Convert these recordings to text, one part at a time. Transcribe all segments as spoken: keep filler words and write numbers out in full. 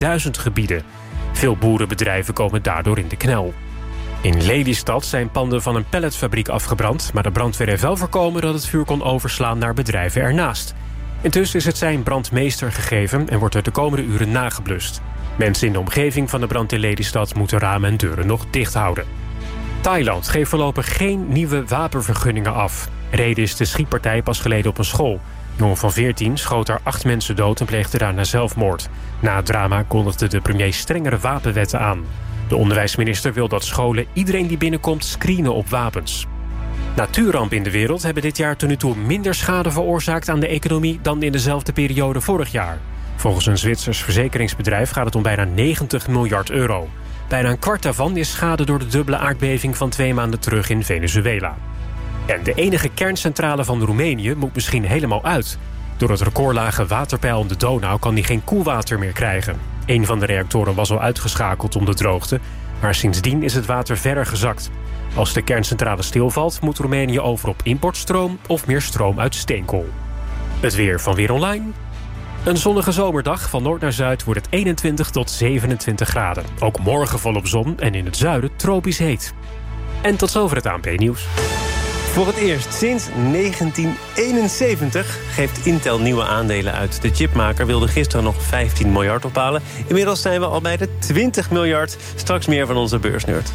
duizend gebieden. Veel boerenbedrijven komen daardoor in de knel. In Lelystad zijn panden van een pelletfabriek afgebrand, maar de brandweer heeft wel voorkomen dat het vuur kon overslaan naar bedrijven ernaast. Intussen is het zijn brandmeester gegeven en wordt er de komende uren nageblust. Mensen in de omgeving van de brand in Lelystad moeten ramen en deuren nog dicht houden. Thailand geeft voorlopig geen nieuwe wapenvergunningen af. Reden is de schietpartij pas geleden op een school. Een jongen van veertien schoot daar acht mensen dood en pleegde daarna zelfmoord. Na het drama kondigde de premier strengere wapenwetten aan. De onderwijsminister wil dat scholen iedereen die binnenkomt screenen op wapens. Natuurrampen in de wereld hebben dit jaar tot nu toe minder schade veroorzaakt aan de economie dan in dezelfde periode vorig jaar. Volgens een Zwitsers verzekeringsbedrijf gaat het om bijna negentig miljard euro. Bijna een kwart daarvan is schade door de dubbele aardbeving van twee maanden terug in Venezuela. En de enige kerncentrale van Roemenië moet misschien helemaal uit. Door het recordlage waterpeil in de Donau kan die geen koelwater meer krijgen. Een van de reactoren was al uitgeschakeld om de droogte, maar sindsdien is het water verder gezakt. Als de kerncentrale stilvalt, moet Roemenië over op importstroom of meer stroom uit steenkool. Het weer van Weer Online. Een zonnige zomerdag. Van noord naar zuid wordt het eenentwintig tot zevenentwintig graden. Ook morgen volop zon en in het zuiden tropisch heet. En tot zover het A N P-nieuws. Voor het eerst sinds negentien eenenzeventig geeft Intel nieuwe aandelen uit. De chipmaker wilde gisteren nog vijftien miljard ophalen. Inmiddels zijn we al bij de twintig miljard. Straks meer van onze beursnerd.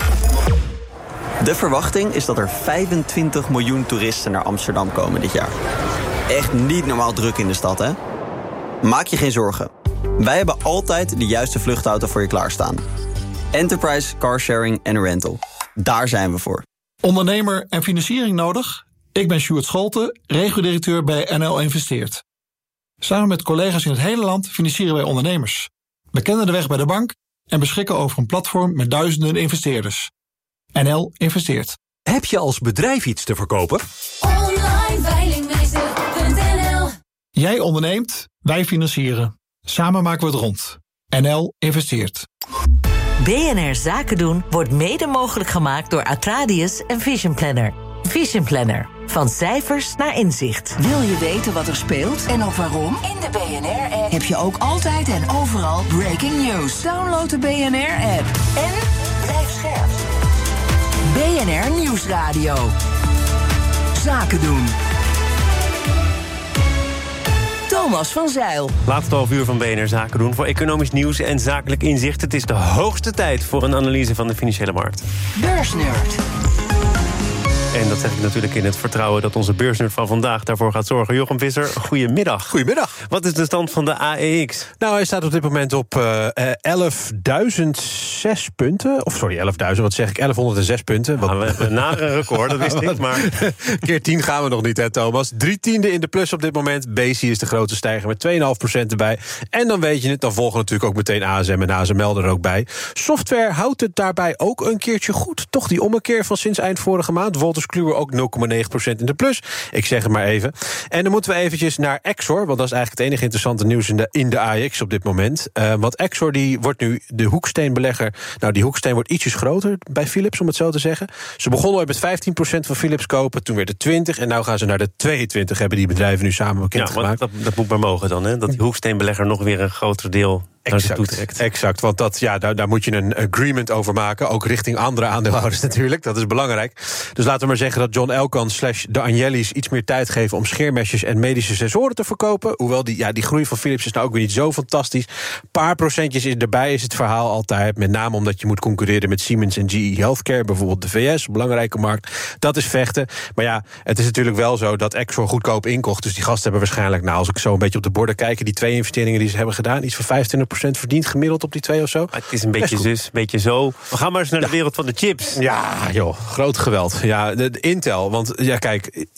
De verwachting is dat er vijfentwintig miljoen toeristen naar Amsterdam komen dit jaar. Echt niet normaal druk in de stad, hè? Maak je geen zorgen. Wij hebben altijd de juiste vluchtauto voor je klaarstaan. Enterprise, carsharing en rental. Daar zijn we voor. Ondernemer en financiering nodig? Ik ben Sjoerd Scholte, regio-directeur bij N L Investeert. Samen met collega's in het hele land financieren wij ondernemers. We kennen de weg bij de bank en beschikken over een platform met duizenden investeerders. N L Investeert. Heb je als bedrijf iets te verkopen? online veilingmeester punt n l. Jij onderneemt, wij financieren. Samen maken we het rond. N L Investeert. B N R Zaken doen wordt mede mogelijk gemaakt door Atradius en Vision Planner. Vision Planner. Van cijfers naar inzicht. Wil je weten wat er speelt en ook waarom? In de B N R-app heb je ook altijd en overal breaking news. Download de B N R-app en blijf scherp. B N R Nieuwsradio. Zaken doen. Thomas van Zijl. Laatste half uur van B N R Zaken doen voor economisch nieuws en zakelijk inzicht. Het is de hoogste tijd voor een analyse van de financiële markt. Beursnerd. En dat zeg ik natuurlijk in het vertrouwen dat onze beursnerd van vandaag daarvoor gaat zorgen. Jochem Visser, goedemiddag. Goedemiddag. Wat is de stand van de A E X? Nou, hij staat op dit moment op uh, elfduizend zes punten. Of sorry, elfduizend, wat zeg ik? elfhonderdzes punten. Wat... Nou, we hebben een nare record, dat wist ik. Maar keer tien gaan we nog niet, hè, Thomas? Drie tiende in de plus op dit moment. B C is de grootste stijger met twee komma vijf procent erbij. En dan weet je het, dan volgen natuurlijk ook meteen A S M en A S M L er ook bij. Software houdt het daarbij ook een keertje goed. Toch die ommekeer van sinds eind vorige maand. Wolters Kluwer ook nul komma negen procent in de plus. Ik zeg het maar even. En dan moeten we eventjes naar Exor, want dat is eigenlijk het enige interessante nieuws in de, in de A E X op dit moment. Uh, want Exor die wordt nu de hoeksteenbelegger. Nou, die hoeksteen wordt ietsjes groter bij Philips, om het zo te zeggen. Ze begonnen ooit met vijftien procent van Philips kopen, toen werd het twintig en nu gaan ze naar de tweeëntwintig, hebben die bedrijven nu samen bekendgemaakt. Ja, dat, dat moet maar mogen dan, hè? Dat die hoeksteenbelegger nog weer een groter deel Exact, exact, want dat, ja, daar, daar moet je een agreement over maken. Ook richting andere aandeelhouders natuurlijk, dat is belangrijk. Dus laten we maar zeggen dat John Elkann slash de Agnelli's iets meer tijd geven om scheermesjes en medische sensoren te verkopen. Hoewel die, ja, die groei van Philips is nou ook weer niet zo fantastisch. Een paar procentjes is erbij is het verhaal altijd. Met name omdat je moet concurreren met Siemens en G E Healthcare. Bijvoorbeeld de V S, een belangrijke markt. Dat is vechten. Maar ja, het is natuurlijk wel zo dat Exor goedkoop inkocht. Dus die gasten hebben waarschijnlijk, nou als ik zo een beetje op de borden kijk, die twee investeringen die ze hebben gedaan, iets van vijfentwintig procent verdiend gemiddeld op die twee of zo. Maar het is een beetje zus, een beetje zo. We gaan maar eens naar de wereld van de chips. Ja, joh, groot geweld. Ja, de, de Intel, want ja, kijk,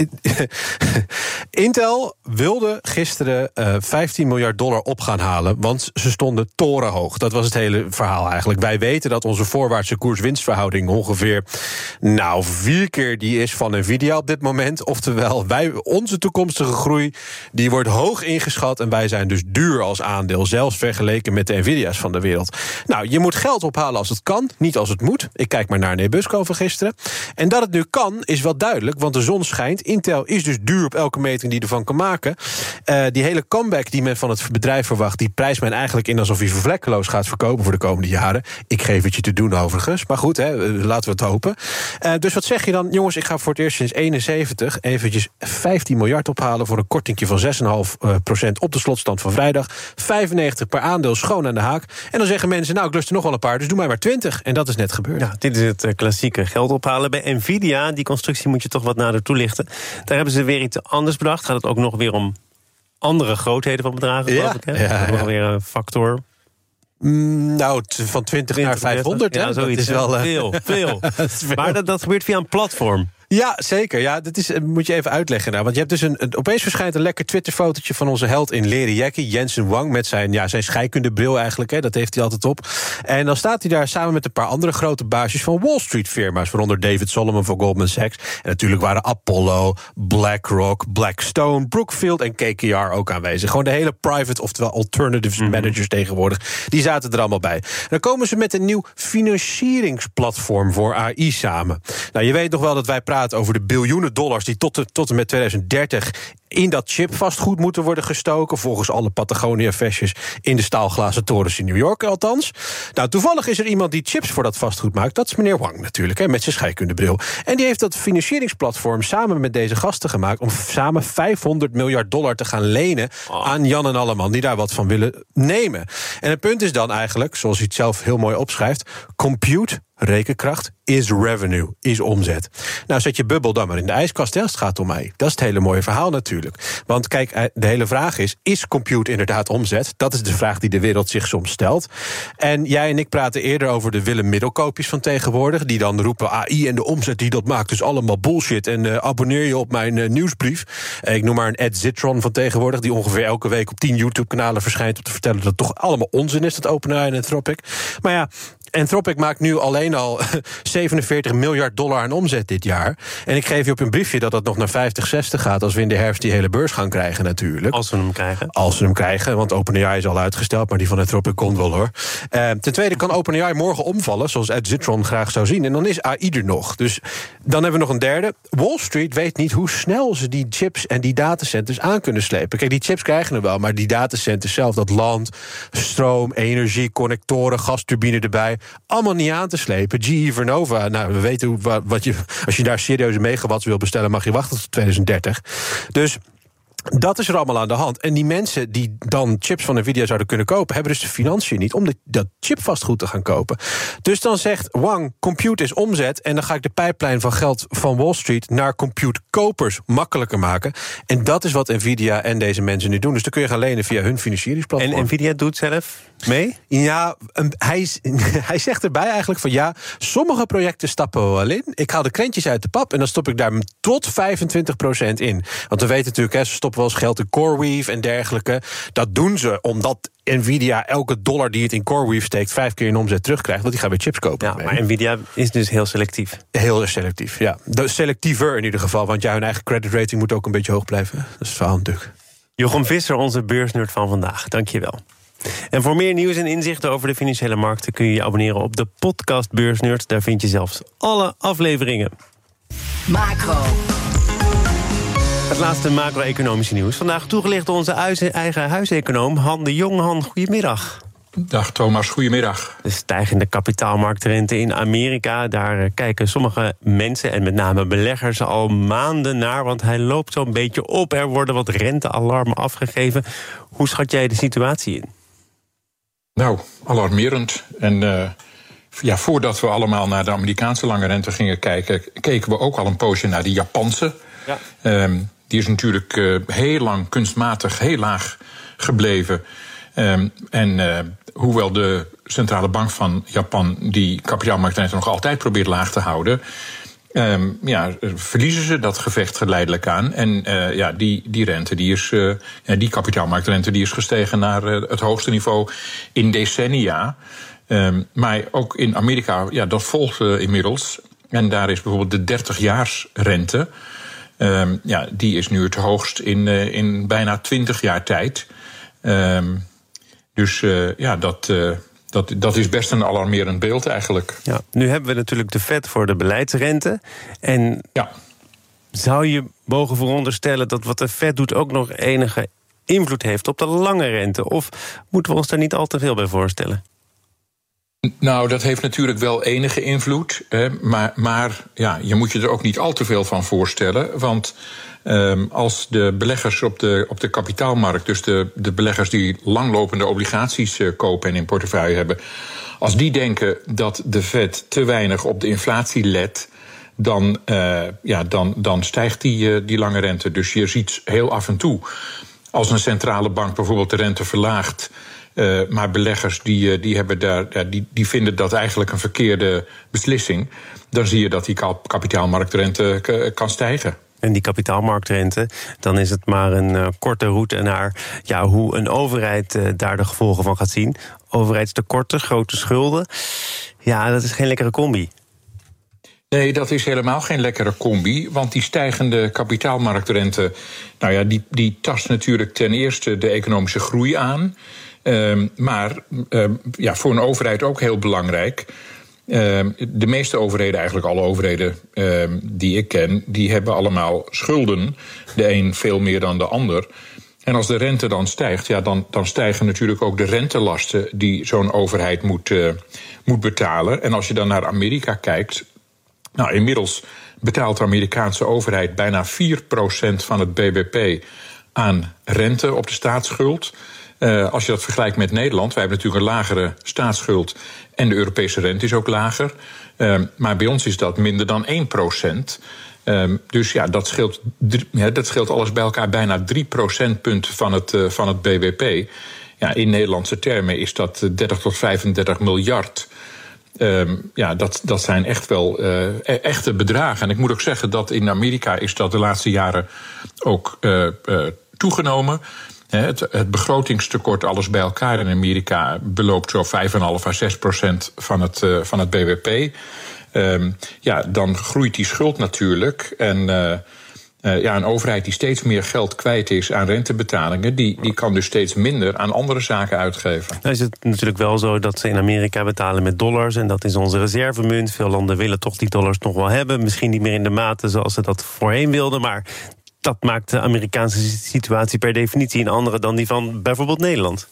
Intel wilde gisteren uh, vijftien miljard dollar op gaan halen, want ze stonden torenhoog. Dat was het hele verhaal eigenlijk. Wij weten dat onze voorwaartse koers-winstverhouding ongeveer, nou, vier keer die is van Nvidia op dit moment. Oftewel, wij, onze toekomstige groei, die wordt hoog ingeschat en wij zijn dus duur als aandeel, zelfs vergeleken vergelijken met de Nvidia's van de wereld. Nou, je moet geld ophalen als het kan, niet als het moet. Ik kijk maar naar Nebusco van gisteren. En dat het nu kan, is wel duidelijk, want de zon schijnt. Intel is dus duur op elke meting die ervan kan maken. Uh, die hele comeback die men van het bedrijf verwacht, die prijst men eigenlijk in alsof hij vervlekkeloos gaat verkopen voor de komende jaren. Ik geef het je te doen overigens, maar goed, hè, laten we het hopen. Uh, dus wat zeg je dan? Jongens, ik ga voor het eerst sinds eenenzeventig eventjes vijftien miljard ophalen voor een kortingje van zes komma vijf procent op de slotstand van vrijdag. vijfennegentig per aandeel, schoon aan de haak. En dan zeggen mensen, nou, ik lust er nog wel een paar, dus doe mij maar twintig. En dat is net gebeurd. Ja, dit is het uh, klassieke geld ophalen. Bij Nvidia, die constructie moet je toch wat nader toelichten. Daar hebben ze weer iets anders bedacht. Gaat het ook nog weer om andere grootheden van bedragen, geloof ja, ik. Hè? Ja, nog ja. weer een factor. Mm, nou, t- van twintig naar vijfhonderd. Ja, hè? zoiets. Dat is wel uh... veel, veel. dat is veel. Maar dat, dat gebeurt via een platform. Ja, zeker. Ja, dat is, moet je even uitleggen. Nou, want je hebt dus een, een, opeens verschijnt een lekker Twitter-fotootje van onze held in leren jackie, Jensen Huang, met zijn, ja, zijn scheikundebril eigenlijk. Hè, dat heeft hij altijd op. En dan staat hij daar samen met een paar andere grote baasjes van Wall Street-firma's, waaronder David Solomon van Goldman Sachs. En natuurlijk waren Apollo, BlackRock, Blackstone, Brookfield en K K R ook aanwezig. Gewoon de hele private, oftewel alternatives mm-hmm. managers tegenwoordig. Die zaten er allemaal bij. En dan komen ze met een nieuw financieringsplatform voor A I samen. Nou, je weet nog wel dat wij praten over de biljoenen dollars die tot, de, tot en met tweeduizend dertig in dat chipvastgoed moeten worden gestoken, volgens alle Patagonia-vestjes in de staalglazen torens in New York althans. Nou, toevallig is er iemand die chips voor dat vastgoed maakt. Dat is meneer Wang natuurlijk, hè, met zijn scheikundebril. En die heeft dat financieringsplatform samen met deze gasten gemaakt om samen vijfhonderd miljard dollar te gaan lenen oh. aan Jan en Alleman, die daar wat van willen nemen. En het punt is dan eigenlijk, zoals hij het zelf heel mooi opschrijft, compute, rekenkracht, is revenue, is omzet. Nou, zet je bubbel dan maar in de ijskast, hè, als het gaat om mij. Dat is het hele mooie verhaal natuurlijk. Want kijk, de hele vraag is, is compute inderdaad omzet? Dat is de vraag die de wereld zich soms stelt. En jij en ik praten eerder over de Willem-middelkoopjes van tegenwoordig, die dan roepen A I en de omzet die dat maakt, dus allemaal bullshit. En uh, abonneer je op mijn uh, nieuwsbrief. Uh, ik noem maar een Ed Zitron van tegenwoordig, die ongeveer elke week op tien YouTube-kanalen verschijnt om te vertellen dat het toch allemaal onzin is, dat OpenAI en Anthropic. Maar ja, Anthropic maakt nu alleen al zevenenveertig miljard dollar aan omzet dit jaar. En ik geef je op een briefje dat dat nog naar vijftig, zestig gaat als we in de herfst die hele beurs gaan krijgen natuurlijk. Als we hem krijgen. Als we hem krijgen, want OpenAI is al uitgesteld, maar die van Anthropic komt wel hoor. Uh, ten tweede kan OpenAI morgen omvallen, zoals Ed Zitron graag zou zien. En dan is A I er nog. Dus dan hebben we nog een derde. Wall Street weet niet hoe snel ze die chips en die datacenters aan kunnen slepen. Kijk, die chips krijgen we wel, maar die datacenters zelf, dat land, stroom, energie, connectoren, gasturbine erbij, allemaal niet aan te slepen. G E Vernova, nou, we weten hoe, wat je, als je daar serieuze megawatts wil bestellen, mag je wachten tot tweeduizend dertig. Dus dat is er allemaal aan de hand. En die mensen die dan chips van Nvidia zouden kunnen kopen, hebben dus de financiën niet om de, dat chipvastgoed te gaan kopen. Dus dan zegt Wang, compute is omzet, en dan ga ik de pijplijn van geld van Wall Street naar computekopers makkelijker maken. En dat is wat Nvidia en deze mensen nu doen. Dus dan kun je gaan lenen via hun financieringsplatform. En Nvidia doet zelf mee? Ja, hij, hij zegt erbij eigenlijk van ja, sommige projecten stappen we wel in. Ik haal de krentjes uit de pap en dan stop ik daar tot vijfentwintig procent in. Want we weten natuurlijk, hè, ze stoppen wel eens geld in CoreWeave en dergelijke. Dat doen ze omdat Nvidia elke dollar die het in CoreWeave steekt vijf keer in omzet terugkrijgt, want die gaan weer chips kopen. Ja, maar Nvidia is dus heel selectief. Heel selectief, ja. De selectiever in ieder geval, want ja, hun eigen credit rating moet ook een beetje hoog blijven. Dat is het verhaal natuurlijk. Jochem Visser, onze beursnerd van vandaag. Dank je wel. En voor meer nieuws en inzichten over de financiële markten kun je je abonneren op de podcast Beursnerd. Daar vind je zelfs alle afleveringen. Macro. Het laatste macro-economische nieuws. Vandaag toegelicht door onze eigen huiseconoom Han de Jong. Han, goedemiddag. Dag Thomas, goedemiddag. De stijgende kapitaalmarktrente in Amerika, daar kijken sommige mensen en met name beleggers al maanden naar, want hij loopt zo'n beetje op. Er worden wat rentealarmen afgegeven. Hoe schat jij de situatie in? Nou, alarmerend. En uh, ja, voordat we allemaal naar de Amerikaanse lange rente gingen kijken, keken we ook al een poosje naar de Japanse. Ja. Um, die is natuurlijk uh, heel lang kunstmatig heel laag gebleven. Um, en uh, hoewel de centrale bank van Japan die kapitaalmarktrente nog altijd probeert laag te houden, Um, ja, verliezen ze dat gevecht geleidelijk aan. En uh, ja, die, die rente, die is, uh, ja, die kapitaalmarktrente, die is gestegen naar uh, het hoogste niveau in decennia. Um, maar ook in Amerika, ja, dat volgt uh, inmiddels. En daar is bijvoorbeeld de dertigjaarsrente. Um, ja, die is nu het hoogst in, uh, in bijna twintig jaar tijd. Um, Dus uh, ja, dat, uh, dat, dat is best een alarmerend beeld eigenlijk. Ja, nu hebben we natuurlijk de Fed voor de beleidsrente. En ja. zou je mogen veronderstellen dat wat de Fed doet ook nog enige invloed heeft op de lange rente? Of moeten we ons daar niet al te veel bij voorstellen? Nou, dat heeft natuurlijk wel enige invloed. Hè, maar maar ja, je moet je er ook niet al te veel van voorstellen. Want um, als de beleggers op de, op de kapitaalmarkt, dus de, de beleggers die langlopende obligaties uh, kopen en in portefeuille hebben, als die denken dat de Fed te weinig op de inflatie let, dan, uh, ja, dan, dan stijgt die, uh, die lange rente. Dus je ziet heel af en toe, als een centrale bank bijvoorbeeld de rente verlaagt, Uh, maar beleggers die, die, hebben daar, ja, die, die vinden dat eigenlijk een verkeerde beslissing, dan zie je dat die kapitaalmarktrente k- kan stijgen. En die kapitaalmarktrente, dan is het maar een uh, korte route naar ja, hoe een overheid uh, daar de gevolgen van gaat zien. Overheidstekorten, grote schulden. Ja, dat is geen lekkere combi. Nee, dat is helemaal geen lekkere combi. Want die stijgende kapitaalmarktrente, nou ja, die, die tast natuurlijk ten eerste de economische groei aan. Um, maar um, ja, voor een overheid ook heel belangrijk. Um, de meeste overheden, eigenlijk alle overheden um, die ik ken, die hebben allemaal schulden. De een veel meer dan de ander. En als de rente dan stijgt, ja, dan, dan stijgen natuurlijk ook de rentelasten die zo'n overheid moet, uh, moet betalen. En als je dan naar Amerika kijkt, nou, inmiddels betaalt de Amerikaanse overheid bijna vier procent van het B B P aan rente op de staatsschuld. Uh, als je dat vergelijkt met Nederland, wij hebben natuurlijk een lagere staatsschuld en de Europese rente is ook lager. Uh, maar bij ons is dat minder dan één procent. Uh, dus ja, dat scheelt, ja, dat scheelt alles bij elkaar bijna drie procentpunten van het, uh, van het B B P. Ja, in Nederlandse termen is dat dertig tot vijfendertig miljard. Um, ja, dat, dat zijn echt wel uh, echte bedragen. En ik moet ook zeggen dat in Amerika is dat de laatste jaren ook uh, uh, toegenomen. Het, het begrotingstekort, alles bij elkaar in Amerika, beloopt zo vijf komma vijf à zes procent van het, uh, van het B B P. Um, ja, dan groeit die schuld natuurlijk. En uh, uh, ja, een overheid die steeds meer geld kwijt is aan rentebetalingen, die, die kan dus steeds minder aan andere zaken uitgeven. Nou is het natuurlijk wel zo dat ze in Amerika betalen met dollars, en dat is onze reservemunt. Veel landen willen toch die dollars nog wel hebben. Misschien niet meer in de mate zoals ze dat voorheen wilden, maar dat maakt de Amerikaanse situatie per definitie een andere dan die van bijvoorbeeld Nederland.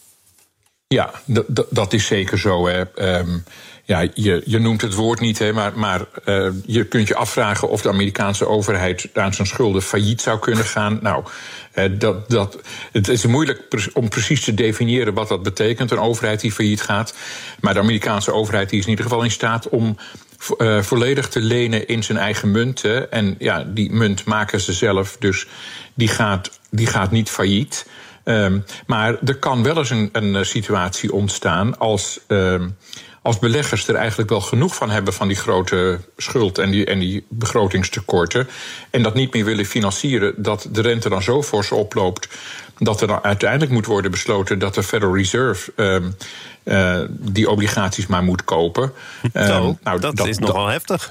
Ja, d- d- dat is zeker zo. Hè. Um, ja, je, je noemt het woord niet, hè, maar, maar uh, je kunt je afvragen of de Amerikaanse overheid aan zijn schulden failliet zou kunnen gaan. Nou, uh, dat, dat, het is moeilijk pre- om precies te definiëren wat dat betekent, een overheid die failliet gaat. Maar de Amerikaanse overheid die is in ieder geval in staat om Uh, volledig te lenen in zijn eigen munt. Hè. En ja, die munt maken ze zelf, dus die gaat, die gaat niet failliet. Um, maar er kan wel eens een, een situatie ontstaan als, um, als beleggers er eigenlijk wel genoeg van hebben van die grote schuld en die, en die begrotingstekorten, en dat niet meer willen financieren, dat de rente dan zo fors oploopt dat er dan uiteindelijk moet worden besloten dat de Federal Reserve um, uh, die obligaties maar moet kopen. Zo, um, nou, dat, dat is nogal dat, heftig.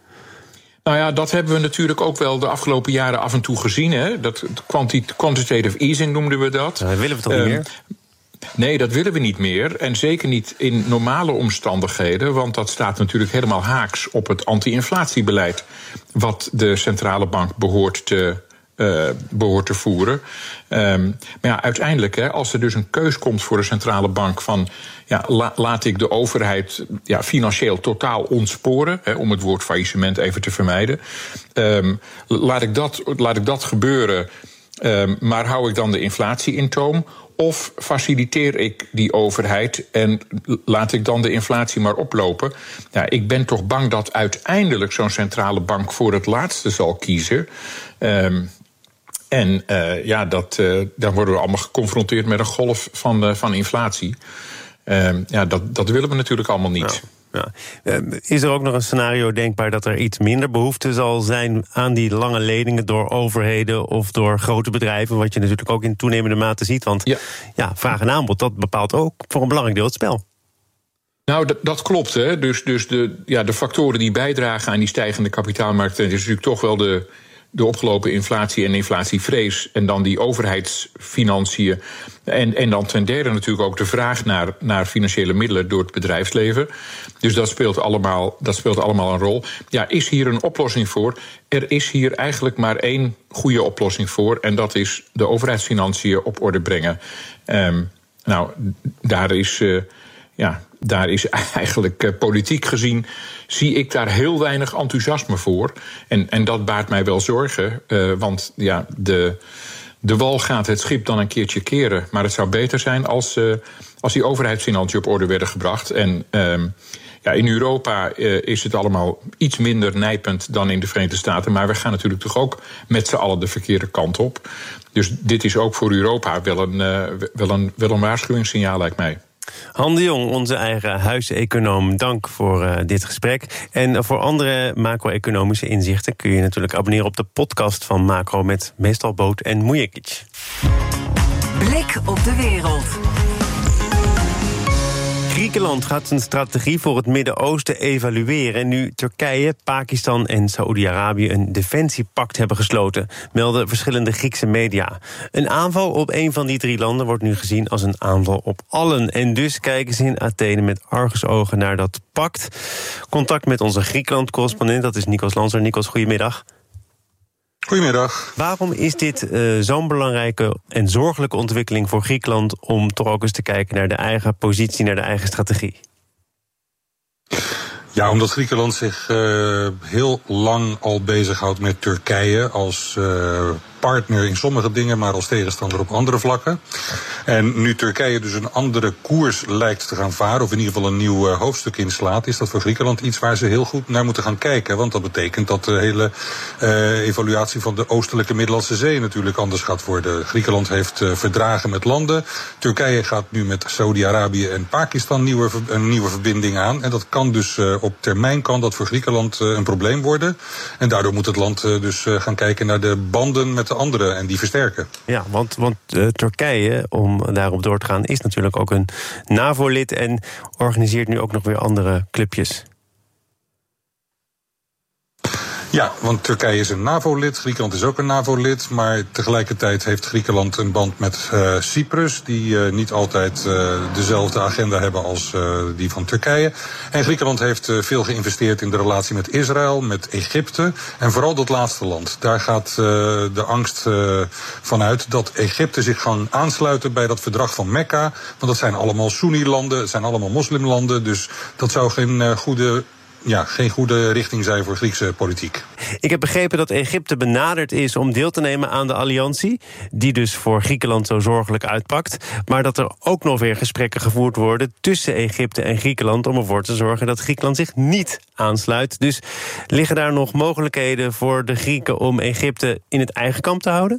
Nou ja, dat hebben we natuurlijk ook wel de afgelopen jaren af en toe gezien. Hè. Dat, quantitative easing noemden we dat. Dat willen we toch um, niet meer? Nee, dat willen we niet meer. En zeker niet in normale omstandigheden, want dat staat natuurlijk helemaal haaks op het anti-inflatiebeleid wat de centrale bank behoort te Uh, behoort te voeren. Um, maar ja, uiteindelijk, hè, als er dus een keus komt voor de centrale bank van ja, la, laat ik de overheid ja, financieel totaal ontsporen, hè, om het woord faillissement even te vermijden. Um, laat, ik dat, laat ik dat gebeuren, um, maar hou ik dan de inflatie in toom? Of faciliteer ik die overheid en laat ik dan de inflatie maar oplopen? Ja, ik ben toch bang dat uiteindelijk zo'n centrale bank voor het laatste zal kiezen. Um, En uh, ja, dat, uh, dan worden we allemaal geconfronteerd met een golf van, uh, van inflatie. Uh, ja, dat, dat willen we natuurlijk allemaal niet. Ja, ja. Uh, is er ook nog een scenario denkbaar dat er iets minder behoefte zal zijn aan die lange leningen door overheden of door grote bedrijven, wat je natuurlijk ook in toenemende mate ziet? Want ja, ja vraag en aanbod, dat bepaalt ook voor een belangrijk deel het spel. Nou, dat, dat klopt. Hè. Dus, dus de, ja, de factoren die bijdragen aan die stijgende kapitaalmarkt, is natuurlijk toch wel de de opgelopen inflatie en inflatievrees en dan die overheidsfinanciën. En, en dan ten derde natuurlijk ook de vraag naar, naar financiële middelen door het bedrijfsleven. Dus dat speelt, allemaal, dat speelt allemaal een rol. Ja, is hier een oplossing voor? Er is hier eigenlijk maar één goede oplossing voor. En dat is de overheidsfinanciën op orde brengen. Um, nou, daar is, uh, ja, daar is eigenlijk uh, politiek gezien, zie ik daar heel weinig enthousiasme voor. En, en dat baart mij wel zorgen. Uh, want ja, de... De wal gaat het schip dan een keertje keren. Maar het zou beter zijn als, uh, als die overheidsfinanciën op orde werden gebracht. En uh, ja, in Europa uh, is het allemaal iets minder nijpend dan in de Verenigde Staten. Maar we gaan natuurlijk toch ook met z'n allen de verkeerde kant op. Dus dit is ook voor Europa wel een, uh, wel een, wel een waarschuwingssignaal, lijkt mij. Han de Jong, onze eigen huiseconoom, dank voor uh, dit gesprek. En voor andere macro-economische inzichten kun je natuurlijk abonneren op de podcast van Macro met meestal Boot en Mujekic. Blik op de wereld. Griekenland gaat zijn strategie voor het Midden-Oosten evalueren, nu Turkije, Pakistan en Saoedi-Arabië een defensiepact hebben gesloten, melden verschillende Griekse media. Een aanval op een van die drie landen wordt nu gezien als een aanval op allen. En dus kijken ze in Athene met argusogen naar dat pact. Contact met onze Griekenland-correspondent, dat is Nikos Lanser. Nikos, goedemiddag. Goedemiddag. Waarom is dit uh, zo'n belangrijke en zorgelijke ontwikkeling voor Griekenland om toch ook eens te kijken naar de eigen positie, naar de eigen strategie? Ja, omdat Griekenland zich uh, heel lang al bezighoudt met Turkije als uh, partner in sommige dingen, maar als tegenstander op andere vlakken. En nu Turkije dus een andere koers lijkt te gaan varen, of in ieder geval een nieuw uh, hoofdstuk inslaat, is dat voor Griekenland iets waar ze heel goed naar moeten gaan kijken. Want dat betekent dat de hele uh, evaluatie van de oostelijke Middellandse Zee natuurlijk anders gaat worden. Griekenland heeft uh, verdragen met landen. Turkije gaat nu met Saudi-Arabië en Pakistan nieuwe, een nieuwe verbinding aan. En dat kan dus uh, op termijn kan dat voor Griekenland uh, een probleem worden. En daardoor moet het land uh, dus uh, gaan kijken naar de banden met de anderen en die versterken. Ja, want, want uh, Turkije, om daarop door te gaan, is natuurlijk ook een NAVO-lid en organiseert nu ook nog weer andere clubjes. Ja, want Turkije is een NAVO-lid, Griekenland is ook een NAVO-lid, maar tegelijkertijd heeft Griekenland een band met uh, Cyprus, die uh, niet altijd uh, dezelfde agenda hebben als uh, die van Turkije. En Griekenland heeft uh, veel geïnvesteerd in de relatie met Israël, met Egypte en vooral dat laatste land. Daar gaat uh, de angst uh, vanuit dat Egypte zich gaan aansluiten bij dat verdrag van Mekka, want dat zijn allemaal Soeni-landen, het zijn allemaal moslimlanden, dus dat zou geen uh, goede... Ja, geen goede richting zijn voor Griekse politiek. Ik heb begrepen dat Egypte benaderd is om deel te nemen aan de alliantie, die dus voor Griekenland zo zorgelijk uitpakt, maar dat er ook nog weer gesprekken gevoerd worden tussen Egypte en Griekenland om ervoor te zorgen dat Griekenland zich niet aansluit. Dus liggen daar nog mogelijkheden voor de Grieken om Egypte in het eigen kamp te houden?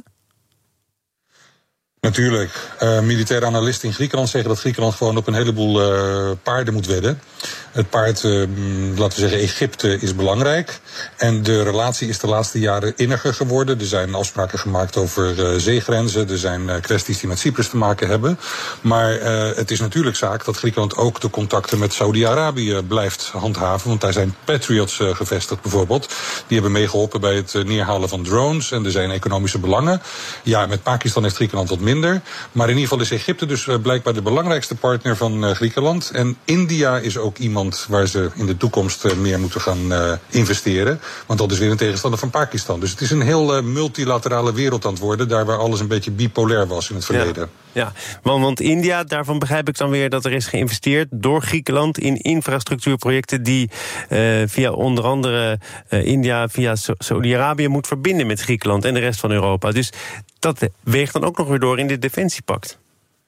Natuurlijk. Uh, militaire analisten in Griekenland zeggen dat Griekenland gewoon op een heleboel uh, paarden moet wedden. Het paard, uh, laten we zeggen, Egypte is belangrijk. En de relatie is de laatste jaren inniger geworden. Er zijn afspraken gemaakt over uh, zeegrenzen. Er zijn uh, kwesties die met Cyprus te maken hebben. Maar uh, het is natuurlijk zaak dat Griekenland ook de contacten met Saudi-Arabië blijft handhaven. Want daar zijn Patriots uh, gevestigd bijvoorbeeld. Die hebben meegeholpen bij het uh, neerhalen van drones. En er zijn economische belangen. Ja, met Pakistan heeft Griekenland wat minder. Maar in ieder geval is Egypte dus uh, blijkbaar de belangrijkste partner van uh, Griekenland. En India is ook iemand waar ze in de toekomst uh, meer moeten gaan uh, investeren. Want dat is weer een tegenstander van Pakistan. Dus het is een heel uh, multilaterale wereld aan het worden. Daar waar alles een beetje bipolair was in het verleden. Ja, ja. Want, want India, daarvan begrijp ik dan weer dat er is geïnvesteerd door Griekenland in infrastructuurprojecten die uh, via onder andere uh, India via Saudi-Arabië moet verbinden met Griekenland en de rest van Europa. Dus dat weegt dan ook nog weer door in dit defensiepact.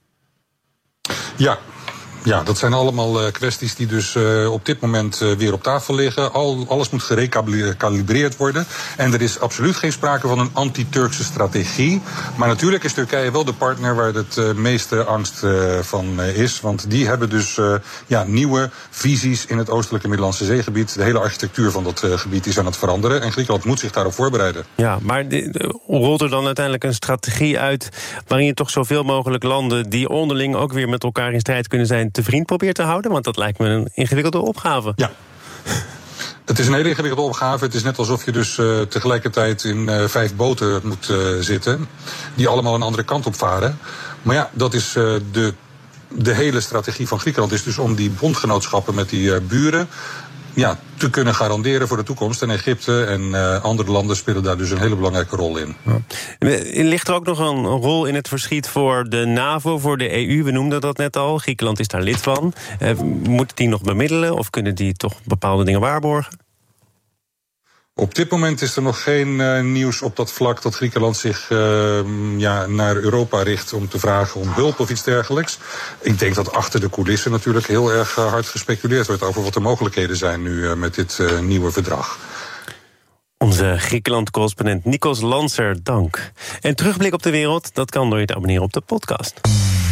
Ja. Ja, dat zijn allemaal uh, kwesties die dus uh, op dit moment uh, weer op tafel liggen. Al, alles moet gerecalibreerd worden. En er is absoluut geen sprake van een anti-Turkse strategie. Maar natuurlijk is Turkije wel de partner waar het uh, meeste angst uh, van uh, is. Want die hebben dus uh, ja, nieuwe visies in het oostelijke Middellandse Zeegebied. De hele architectuur van dat uh, gebied is aan het veranderen. En Griekenland moet zich daarop voorbereiden. Ja, maar de, de, rolt er dan uiteindelijk een strategie uit waarin je toch zoveel mogelijk landen die onderling ook weer met elkaar in strijd kunnen zijn te vriend probeert te houden? Want dat lijkt me een ingewikkelde opgave. Ja. Het is een hele ingewikkelde opgave. Het is net alsof je dus uh, tegelijkertijd in uh, vijf boten moet uh, zitten, die allemaal een andere kant op varen. Maar ja, dat is uh, de, de hele strategie van Griekenland, is dus om die bondgenootschappen met die uh, buren ja, te kunnen garanderen voor de toekomst. En Egypte en uh, andere landen spelen daar dus een hele belangrijke rol in. Ja. Ligt er ook nog een rol in het verschiet voor de NAVO, voor de E U? We noemden dat net al. Griekenland is daar lid van. Uh, moeten die nog bemiddelen of kunnen die toch bepaalde dingen waarborgen? Op dit moment is er nog geen uh, nieuws op dat vlak dat Griekenland zich uh, ja, naar Europa richt om te vragen om hulp of iets dergelijks. Ik denk dat achter de coulissen natuurlijk heel erg uh, hard gespeculeerd wordt over wat de mogelijkheden zijn nu uh, met dit uh, nieuwe verdrag. Onze Griekenland-correspondent Nikos Lanser, dank. En terugblik op de wereld, dat kan door je te abonneren op de podcast.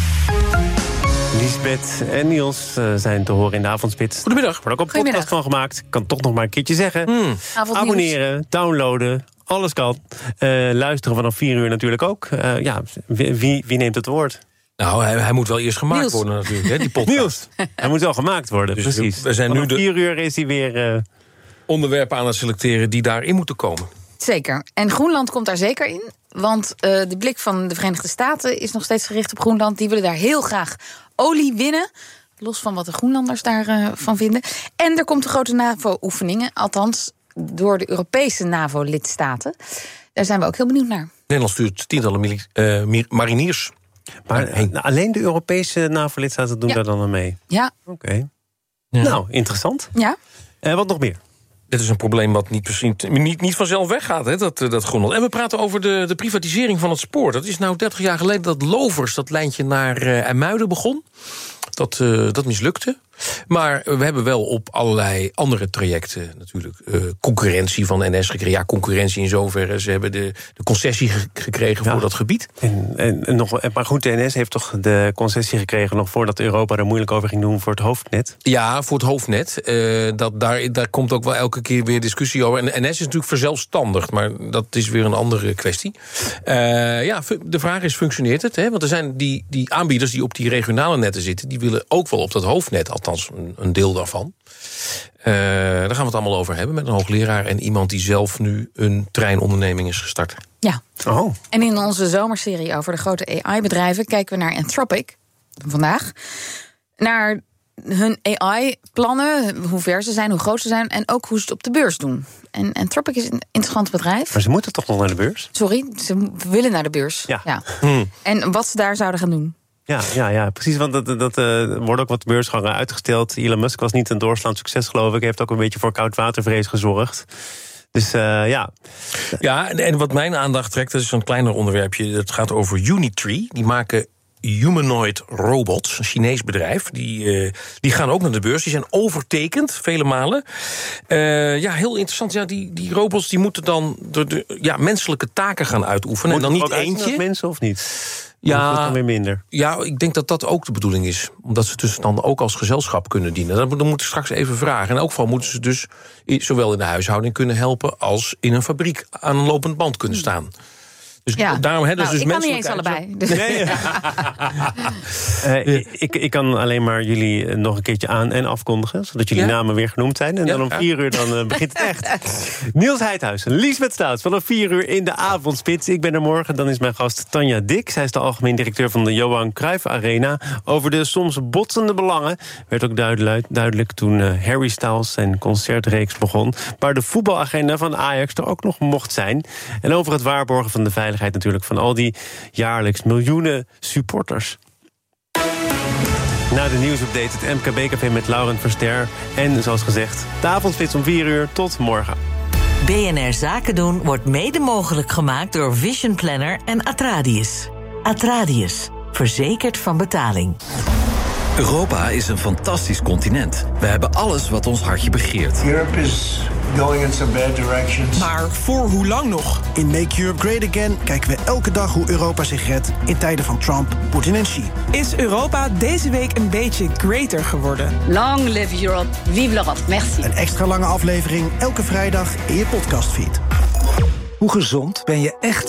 Liesbeth en Niels uh, zijn te horen in de Avondspits. Goedemiddag. Er wordt ook een podcast van gemaakt. Kan toch nog maar een keertje zeggen. Mm. Abonneren, downloaden, alles kan. Uh, luisteren vanaf vier uur natuurlijk ook. Uh, ja, wie, wie neemt het woord? Nou, hij, hij moet wel eerst gemaakt Niels. worden natuurlijk, hè, die podcast. Niels, hij moet wel gemaakt worden, dus precies. We zijn vanaf nu de vier uur is hij weer Uh... onderwerpen aan het selecteren die daarin moeten komen. Zeker. En Groenland komt daar zeker in. Want uh, de blik van de Verenigde Staten is nog steeds gericht op Groenland. Die willen daar heel graag olie winnen. Los van wat de Groenlanders daarvan uh, van vinden. En er komt een grote NAVO-oefeningen. Althans, door de Europese NAVO-lidstaten. Daar zijn we ook heel benieuwd naar. Nederland stuurt tientallen mili- uh, mariniers. Maar uh, alleen de Europese NAVO-lidstaten doen ja. daar dan aan mee? Ja. Oké. Okay. Ja. Nou, interessant. Ja. Uh, wat nog meer? Dit is een probleem wat niet, precies, niet, niet vanzelf weggaat, hè, dat, dat Groenland. En we praten over de, de privatisering van het spoor. Dat is nou dertig jaar geleden dat Lovers, dat lijntje naar uh, IJmuiden begon. Dat, uh, dat mislukte. Maar we hebben wel op allerlei andere trajecten natuurlijk uh, concurrentie van N S gekregen. Ja, concurrentie in zoverre. Ze hebben de, de concessie ge- gekregen ja. voor dat gebied. En, en, en nog, maar goed, de N S heeft toch de concessie gekregen nog voordat Europa er moeilijk over ging doen voor het hoofdnet? Ja, voor het hoofdnet. Uh, dat, daar, daar komt ook wel elke keer weer discussie over. En N S is natuurlijk verzelfstandigd, maar dat is weer een andere kwestie. Uh, ja, de vraag is, functioneert het? Hè? Want er zijn die, die aanbieders die op die regionale netten zitten, die willen ook wel op dat hoofdnet, althans een, een deel daarvan. Uh, daar gaan we het allemaal over hebben met een hoogleraar en iemand die zelf nu een treinonderneming is gestart. Ja. Oh. En in onze zomerserie over de grote A I-bedrijven kijken we naar Anthropic vandaag. Naar hun A I-plannen, hoe ver ze zijn, hoe groot ze zijn en ook hoe ze het op de beurs doen. En Anthropic is een interessant bedrijf. Maar ze moeten toch nog naar de beurs? Sorry, ze willen naar de beurs. Ja. ja. Hmm. En wat ze daar zouden gaan doen. Ja, ja, ja, precies, want dat, dat uh, wordt ook wat beursgangen uitgesteld. Elon Musk was niet een doorslaand succes, geloof ik. Hij heeft ook een beetje voor koudwatervrees gezorgd. Dus uh, ja. Ja, en, en wat mijn aandacht trekt, dat is een kleiner onderwerpje. Dat gaat over Unitree. Die maken humanoid robots, een Chinees bedrijf. Die, uh, die gaan ook naar de beurs. Die zijn overtekend, vele malen. Uh, ja, heel interessant. Ja, die, die robots die moeten dan de, de, ja, menselijke taken gaan uitoefenen. Moet en dan niet ook eentje. Mensen of niet? Ja, of dan weer minder? Ja, ik denk dat dat ook de bedoeling is. Omdat ze dus dan ook als gezelschap kunnen dienen. Dat, dat moet ik straks even vragen. In elk geval moeten ze dus zowel in de huishouding kunnen helpen als in een fabriek aan een lopend band kunnen staan. Dus ja. daarom hebben nou, dus ik kan niet mensen eens allebei. Dus. Nee, uh, ik, ik kan alleen maar jullie nog een keertje aan- en afkondigen, zodat jullie ja? namen weer genoemd zijn. En ja? dan om vier uur dan uh, begint het echt. Niels Heidhuizen, Liesbeth Stouts, vanaf vier uur in de Avondspits. Ik ben er morgen, dan is mijn gast Tanja Dik. Zij is de algemeen directeur van de Johan Cruijff Arena. Over de soms botsende belangen werd ook duidelijk, duidelijk toen uh, Harry Styles zijn concertreeks begon. Maar de voetbalagenda van Ajax er ook nog mocht zijn. En over het waarborgen van de veiligheid natuurlijk van al die jaarlijks miljoenen supporters. Na de nieuwsupdate het M K B-café met Laurent Verster. En zoals gezegd, de Avondspits om vier uur. Tot morgen. B N R Zaken doen wordt mede mogelijk gemaakt door Vision Planner en Atradius. Atradius, verzekerd van betaling. Europa is een fantastisch continent. We hebben alles wat ons hartje begeert. Europe is going in some bad directions. Maar voor hoe lang nog? In Make Europe Great Again kijken we elke dag hoe Europa zich redt in tijden van Trump, Poetin en Xi. Is Europa deze week een beetje greater geworden? Long live Europe, vive l'Europe, merci. Een extra lange aflevering elke vrijdag in je podcastfeed. Hoe gezond ben je echt?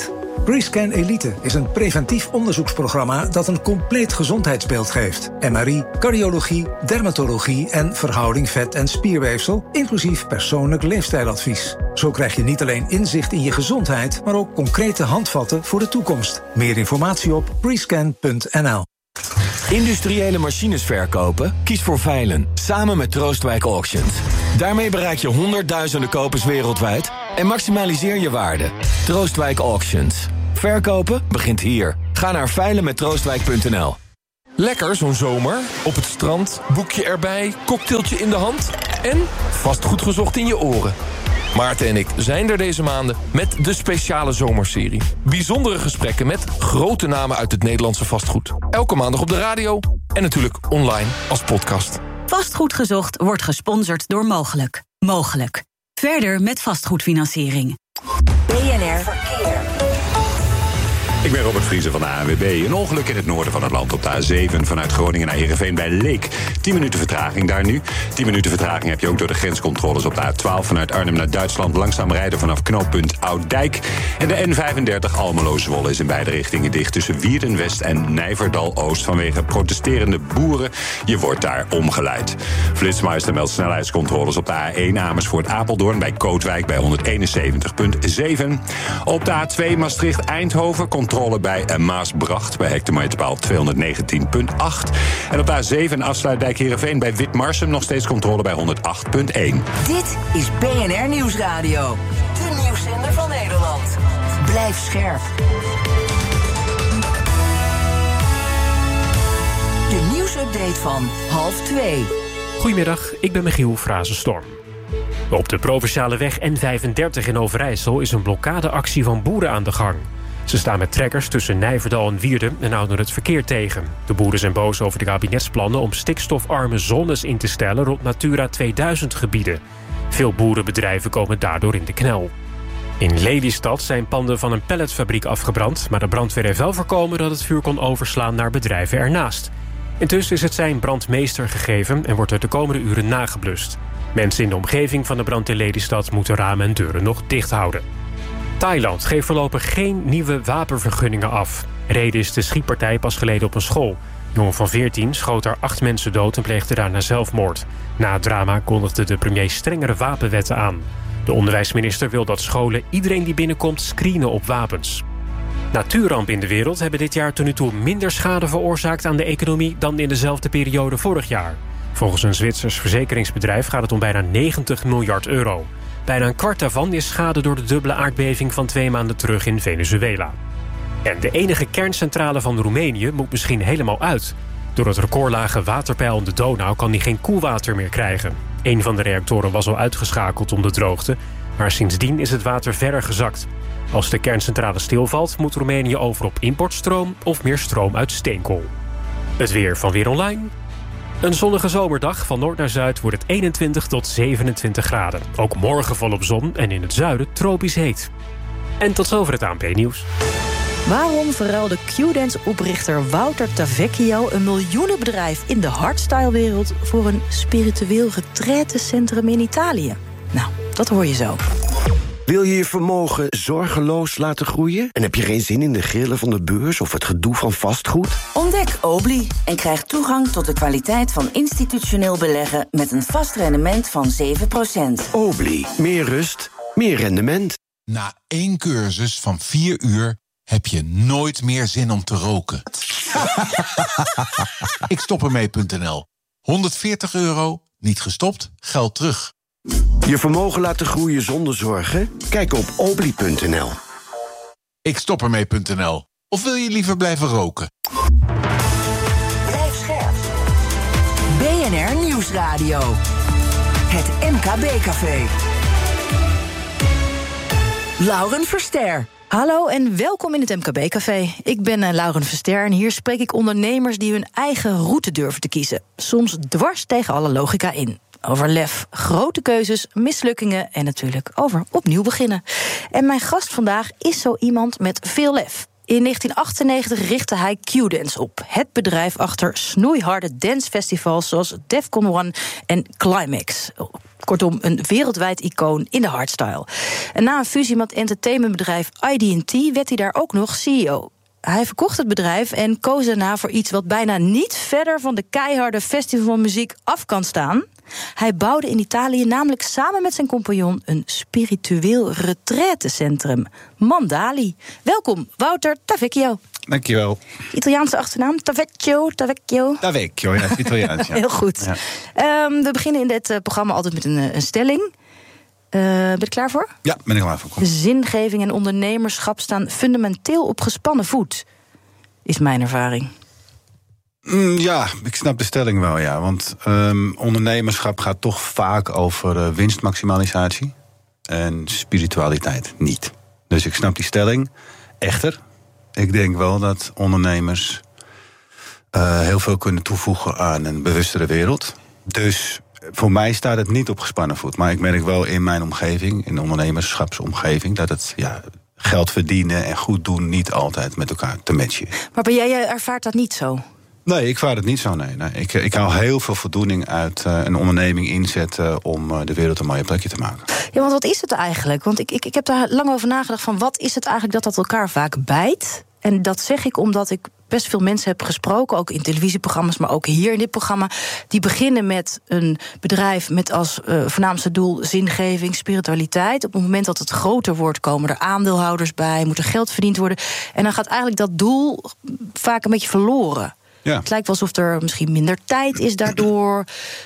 Prescan Elite is een preventief onderzoeksprogramma dat een compleet gezondheidsbeeld geeft. M R I, cardiologie, dermatologie en verhouding vet- en spierweefsel, inclusief persoonlijk leefstijladvies. Zo krijg je niet alleen inzicht in je gezondheid, maar ook concrete handvatten voor de toekomst. Meer informatie op prescan punt n l. Industriële machines verkopen? Kies voor Veilen, samen met Troostwijk Auctions. Daarmee bereik je honderdduizenden kopers wereldwijd en maximaliseer je waarde. Troostwijk Auctions. Verkopen begint hier. Ga naar veilen met troostwijk punt n l. Lekker zo'n zomer. Op het strand, boekje erbij, cocktailtje in de hand en vastgoed gezocht in je oren. Maarten en ik zijn er deze maanden met de speciale zomerserie. Bijzondere gesprekken met grote namen uit het Nederlandse vastgoed. Elke maandag op de radio en natuurlijk online als podcast. Vastgoed gezocht wordt gesponsord door Mogelijk. Mogelijk. Verder met vastgoedfinanciering. B N R Verkeer. Ik ben Robert Vriezen van de A N W B. Een ongeluk in het noorden van het land op de A zeven... vanuit Groningen naar Heerenveen bij Leek. tien minuten vertraging daar nu. tien minuten vertraging heb je ook door de grenscontroles op de A twaalf... vanuit Arnhem naar Duitsland. Langzaam rijden vanaf knooppunt Ouddijk. En de N vijfendertig Almelo-Zwolle is in beide richtingen dicht... tussen Wierden-West en Nijverdal-Oost... vanwege protesterende boeren. Je wordt daar omgeleid. Flitsmeister meldt snelheidscontroles op de A één Amersfoort-Apeldoorn... bij Kootwijk bij honderdeenenzeventig komma zeven. Op de A twee Maastricht-Eindhoven... controle bij Maasbracht bij hectometerpaal tweehonderdnegentien komma acht. En op de A zeven Afsluitdijk Heerenveen bij Witmarsum nog steeds controle bij honderdacht komma één. Dit is B N R Nieuwsradio. De nieuwszender van Nederland. Blijf scherp. De nieuwsupdate van half twee. Goedemiddag, ik ben Michiel Frazenstorm. Op de provinciale weg N vijfendertig in Overijssel is een blokkadeactie van boeren aan de gang. Ze staan met trekkers tussen Nijverdal en Wierden en houden het verkeer tegen. De boeren zijn boos over de kabinetsplannen om stikstofarme zones in te stellen rond Natura tweeduizend gebieden. Veel boerenbedrijven komen daardoor in de knel. In Lelystad zijn panden van een pelletfabriek afgebrand, maar de brandweer heeft wel voorkomen dat het vuur kon overslaan naar bedrijven ernaast. Intussen is het zijn brandmeester gegeven en wordt er de komende uren nageblust. Mensen in de omgeving van de brand in Lelystad moeten ramen en deuren nog dicht houden. Thailand geeft voorlopig geen nieuwe wapenvergunningen af. Reden is de schietpartij pas geleden op een school. Een jongen van veertien schoot daar acht mensen dood en pleegde daarna zelfmoord. Na het drama kondigde de premier strengere wapenwetten aan. De onderwijsminister wil dat scholen iedereen die binnenkomt screenen op wapens. Natuurrampen in de wereld hebben dit jaar tot nu toe minder schade veroorzaakt aan de economie dan in dezelfde periode vorig jaar. Volgens een Zwitsers verzekeringsbedrijf gaat het om bijna negentig miljard euro. Bijna een kwart daarvan is schade door de dubbele aardbeving van twee maanden terug in Venezuela. En de enige kerncentrale van Roemenië moet misschien helemaal uit. Door het recordlage waterpeil in de Donau kan die geen koelwater meer krijgen. Een van de reactoren was al uitgeschakeld om de droogte, maar sindsdien is het water verder gezakt. Als de kerncentrale stilvalt, moet Roemenië over op importstroom of meer stroom uit steenkool. Het weer van Weer Online. Een zonnige zomerdag. Van noord naar zuid wordt het eenentwintig tot zevenentwintig graden. Ook morgen volop zon en in het zuiden tropisch heet. En tot zover het A N P-nieuws. Waarom verruilde Q-dance-oprichter Wouter Tavecchio een miljoenenbedrijf in de hardstyle-wereld voor een spiritueel retraitecentrum in Italië? Nou, dat hoor je zo. Wil je je vermogen zorgeloos laten groeien? En heb je geen zin in de grillen van de beurs of het gedoe van vastgoed? Ontdek Obli en krijg toegang tot de kwaliteit van institutioneel beleggen met een vast rendement van zeven procent. Obli, meer rust, meer rendement. Na één cursus van vier uur heb je nooit meer zin om te roken. Ik stop ermee punt n l. honderdveertig euro, niet gestopt, geld terug. Je vermogen laten groeien zonder zorgen? Kijk op obli punt n l. Ik stop ermee punt n l. Of wil je liever blijven roken? Blijf scherp. B N R Nieuwsradio. Het M K B-café. Lauren Verster. Hallo en welkom in het M K B-café. Ik ben uh, Lauren Verster en hier spreek ik ondernemers die hun eigen route durven te kiezen. Soms dwars tegen alle logica in. Over lef, grote keuzes, mislukkingen en natuurlijk over opnieuw beginnen. En mijn gast vandaag is zo iemand met veel lef. In negentien achtennegentig richtte hij Q-Dance op. Het bedrijf achter snoeiharde dancefestivals zoals Defcon One en Climax. Kortom, een wereldwijd icoon in de hardstyle. En na een fusie met entertainmentbedrijf I D en T werd hij daar ook nog C E O. Hij verkocht het bedrijf en koos daarna voor iets wat bijna niet verder van de keiharde festivalmuziek af kan staan. Hij bouwde in Italië namelijk samen met zijn compagnon een spiritueel retraitecentrum, Mandali. Welkom, Wouter Tavecchio. Dankjewel. Italiaanse achternaam, Tavecchio, Tavecchio. Tavecchio, ja, het is Italiaans. Ja. Heel goed. Ja. Um, we beginnen in dit uh, programma altijd met een, een stelling. Uh, ben je er klaar voor? Ja, ben ik klaar voor. Kom. Zingeving en ondernemerschap staan fundamenteel op gespannen voet, is mijn ervaring. Mm, ja, ik snap de stelling wel, ja. Want um, ondernemerschap gaat toch vaak over uh, winstmaximalisatie. En spiritualiteit niet. Dus ik snap die stelling. Echter, ik denk wel dat ondernemers uh, heel veel kunnen toevoegen aan een bewustere wereld. Dus voor mij staat het niet op gespannen voet. Maar ik merk wel in mijn omgeving, in de ondernemerschapsomgeving, dat het ja, geld verdienen en goed doen niet altijd met elkaar te matchen. Maar bij jij ervaart dat niet zo? Nee, ik ervaar het niet zo, nee. nee. Ik, ik haal heel veel voldoening uit uh, een onderneming inzetten om uh, de wereld een mooie plekje te maken. Ja, want wat is het eigenlijk? Want ik, ik, ik heb daar lang over nagedacht van wat is het eigenlijk dat dat elkaar vaak bijt? En dat zeg ik omdat ik best veel mensen heb gesproken, ook in televisieprogramma's, maar ook hier in dit programma, die beginnen met een bedrijf met als uh, voornaamste doel zingeving, spiritualiteit. Op het moment dat het groter wordt, komen er aandeelhouders bij, moet er geld verdiend worden. En dan gaat eigenlijk dat doel vaak een beetje verloren. Ja. Het lijkt wel alsof er misschien minder tijd is daardoor.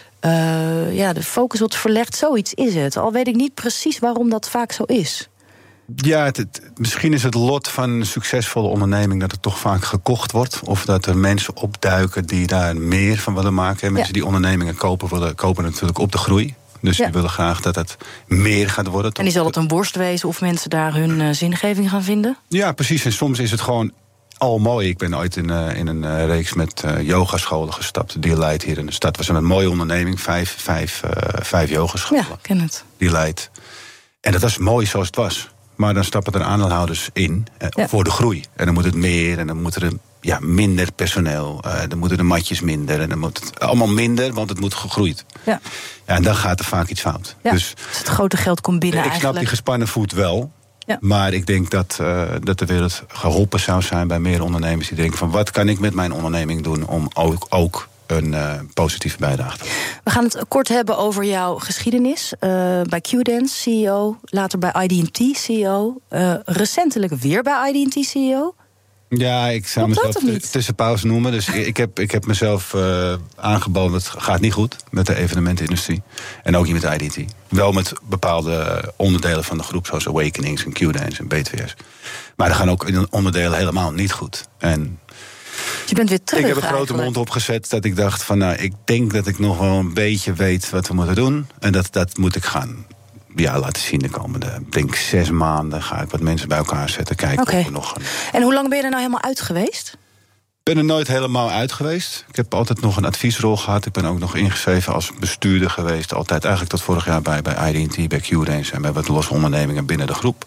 Uh, ja, de focus wordt verlegd, zoiets is het. Al weet ik niet precies waarom dat vaak zo is. Ja, het, het, misschien is het lot van een succesvolle onderneming dat het toch vaak gekocht wordt. Of dat er mensen opduiken die daar meer van willen maken. Mensen ja. die ondernemingen kopen, willen, kopen natuurlijk op de groei. Dus ja. die willen graag dat het meer gaat worden. En die zal het een worst wezen of mensen daar hun uh, zingeving gaan vinden? Ja, precies. En soms is het gewoon al mooi. Ik ben ooit in, uh, in een uh, reeks met uh, yogascholen gestapt. Die leidt hier in de stad. Het was een mooie onderneming. Vijf, vijf, uh, vijf yogascholen. Ja, ken het. Die leidt. En dat was mooi zoals het was. Maar dan stappen er aandeelhouders in uh, ja. voor de groei. En dan moet het meer en dan moet er ja, minder personeel. Uh, dan moeten de matjes minder. En dan moet het allemaal minder, want het moet gegroeid. Ja. Ja, en dan gaat er vaak iets fout. Ja, dus, dus het grote geld komt binnen ik eigenlijk. Ik snap die gespannen voet wel. Ja. Maar ik denk dat, uh, dat de wereld geholpen zou zijn bij meer ondernemers die denken van wat kan ik met mijn onderneming doen om ook, ook een uh, positieve bijdrage te hebben. We gaan het kort hebben over jouw geschiedenis. Uh, bij Q-Dance, C E O, later bij I D en T, C E O. Uh, recentelijk weer bij I D en T, C E O. Ja, ik zou mezelf tussen pauze noemen. Dus ik heb, ik heb mezelf uh, aangeboden, het gaat niet goed met de evenementenindustrie. En ook niet met I D en T. Wel met bepaalde onderdelen van de groep, zoals Awakenings en Q-Dance en B twee S. Maar er gaan ook onderdelen helemaal niet goed. En je bent weer terug. Ik heb een grote eigenlijk. mond opgezet dat ik dacht van nou, ik denk dat ik nog wel een beetje weet wat we moeten doen. En dat, dat moet ik gaan ja, laten zien de komende, ik denk zes maanden ga ik wat mensen bij elkaar zetten. Kijken okay. of we nog een... En hoe lang ben je er nou helemaal uit geweest? Ik ben er nooit helemaal uit geweest. Ik heb altijd nog een adviesrol gehad. Ik ben ook nog ingeschreven als bestuurder geweest. Altijd eigenlijk tot vorig jaar bij, bij I D en T, bij Q-Dance en bij wat losse ondernemingen binnen de groep.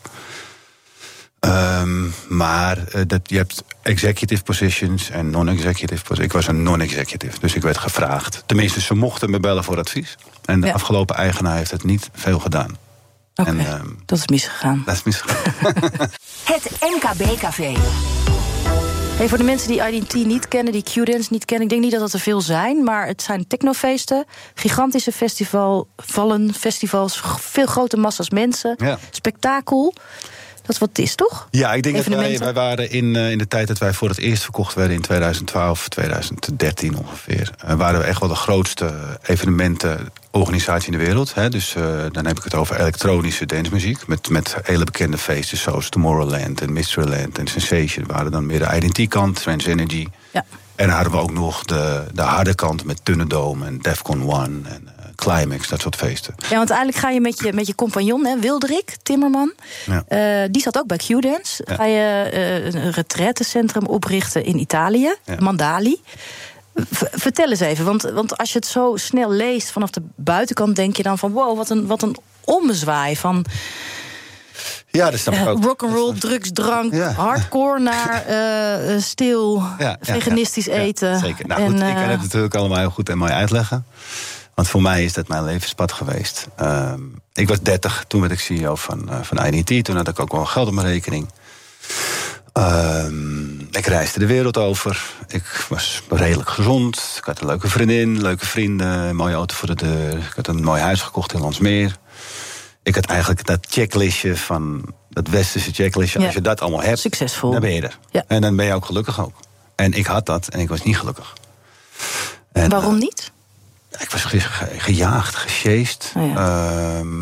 Um, maar uh, dat, je hebt executive positions en non-executive positions. Ik was een non-executive, dus ik werd gevraagd. Tenminste, ze mochten me bellen voor advies. En de ja. afgelopen eigenaar heeft het niet veel gedaan. Oké, okay, um, dat is misgegaan. Dat is misgegaan. Het M K B-café. Hey, voor de mensen die I D en T niet kennen, die Q-Dance niet kennen, ik denk niet dat het er veel zijn, maar het zijn technofeesten, gigantische festival, vallen, festivals, veel grote massa's mensen, ja. spektakel. Dat is wat het is, toch? Ja, ik denk dat wij, wij waren in, uh, in de tijd dat wij voor het eerst verkocht werden in twintig twaalf, twintig dertien ongeveer. Uh, waren we echt wel de grootste evenementenorganisatie in de wereld. Hè? Dus uh, dan heb ik het over elektronische dancemuziek. Met, met hele bekende feesten zoals Tomorrowland en Mysteryland en Sensation. waren dan meer de I D en T-kant, Trans Energy. Ja. En dan hadden we ook nog de, de harde kant met Thunderdome en Defcon One en Climax, dat soort feesten. Ja, want eigenlijk ga je met je, met je compagnon, hè, Wilderik Timmerman. Ja. Uh, die zat ook bij Q-Dance. Ja. Ga je uh, een retraitecentrum oprichten in Italië, ja. Mandali. V- vertel eens even, want, want als je het zo snel leest vanaf de buitenkant, denk je dan van wow, wat een, wat een ommezwaai van ja, dat snap ik ook. Uh, rock'n'roll, drugs, drank, ja. hardcore naar uh, stil, ja, veganistisch ja, ja, eten. Ja, zeker. Nou en, goed, uh, ik kan het natuurlijk allemaal heel goed en mooi uitleggen. Want voor mij is dat mijn levenspad geweest. Uh, ik was dertig, toen werd ik C E O van, uh, van I D T. Toen had ik ook wel geld op mijn rekening. Uh, ik reisde de wereld over. Ik was redelijk gezond. Ik had een leuke vriendin, leuke vrienden, een mooie auto voor de deur. Ik had een mooi huis gekocht in Landsmeer. Ik had eigenlijk dat checklistje van dat westerse checklistje. Ja. Als je dat allemaal hebt, succesvol, dan ben je er. Ja. En dan ben je ook gelukkig ook. En ik had dat en ik was niet gelukkig. En, waarom uh, niet? Ik was ge- ge- gejaagd, gesjeest. Oh ja. uh,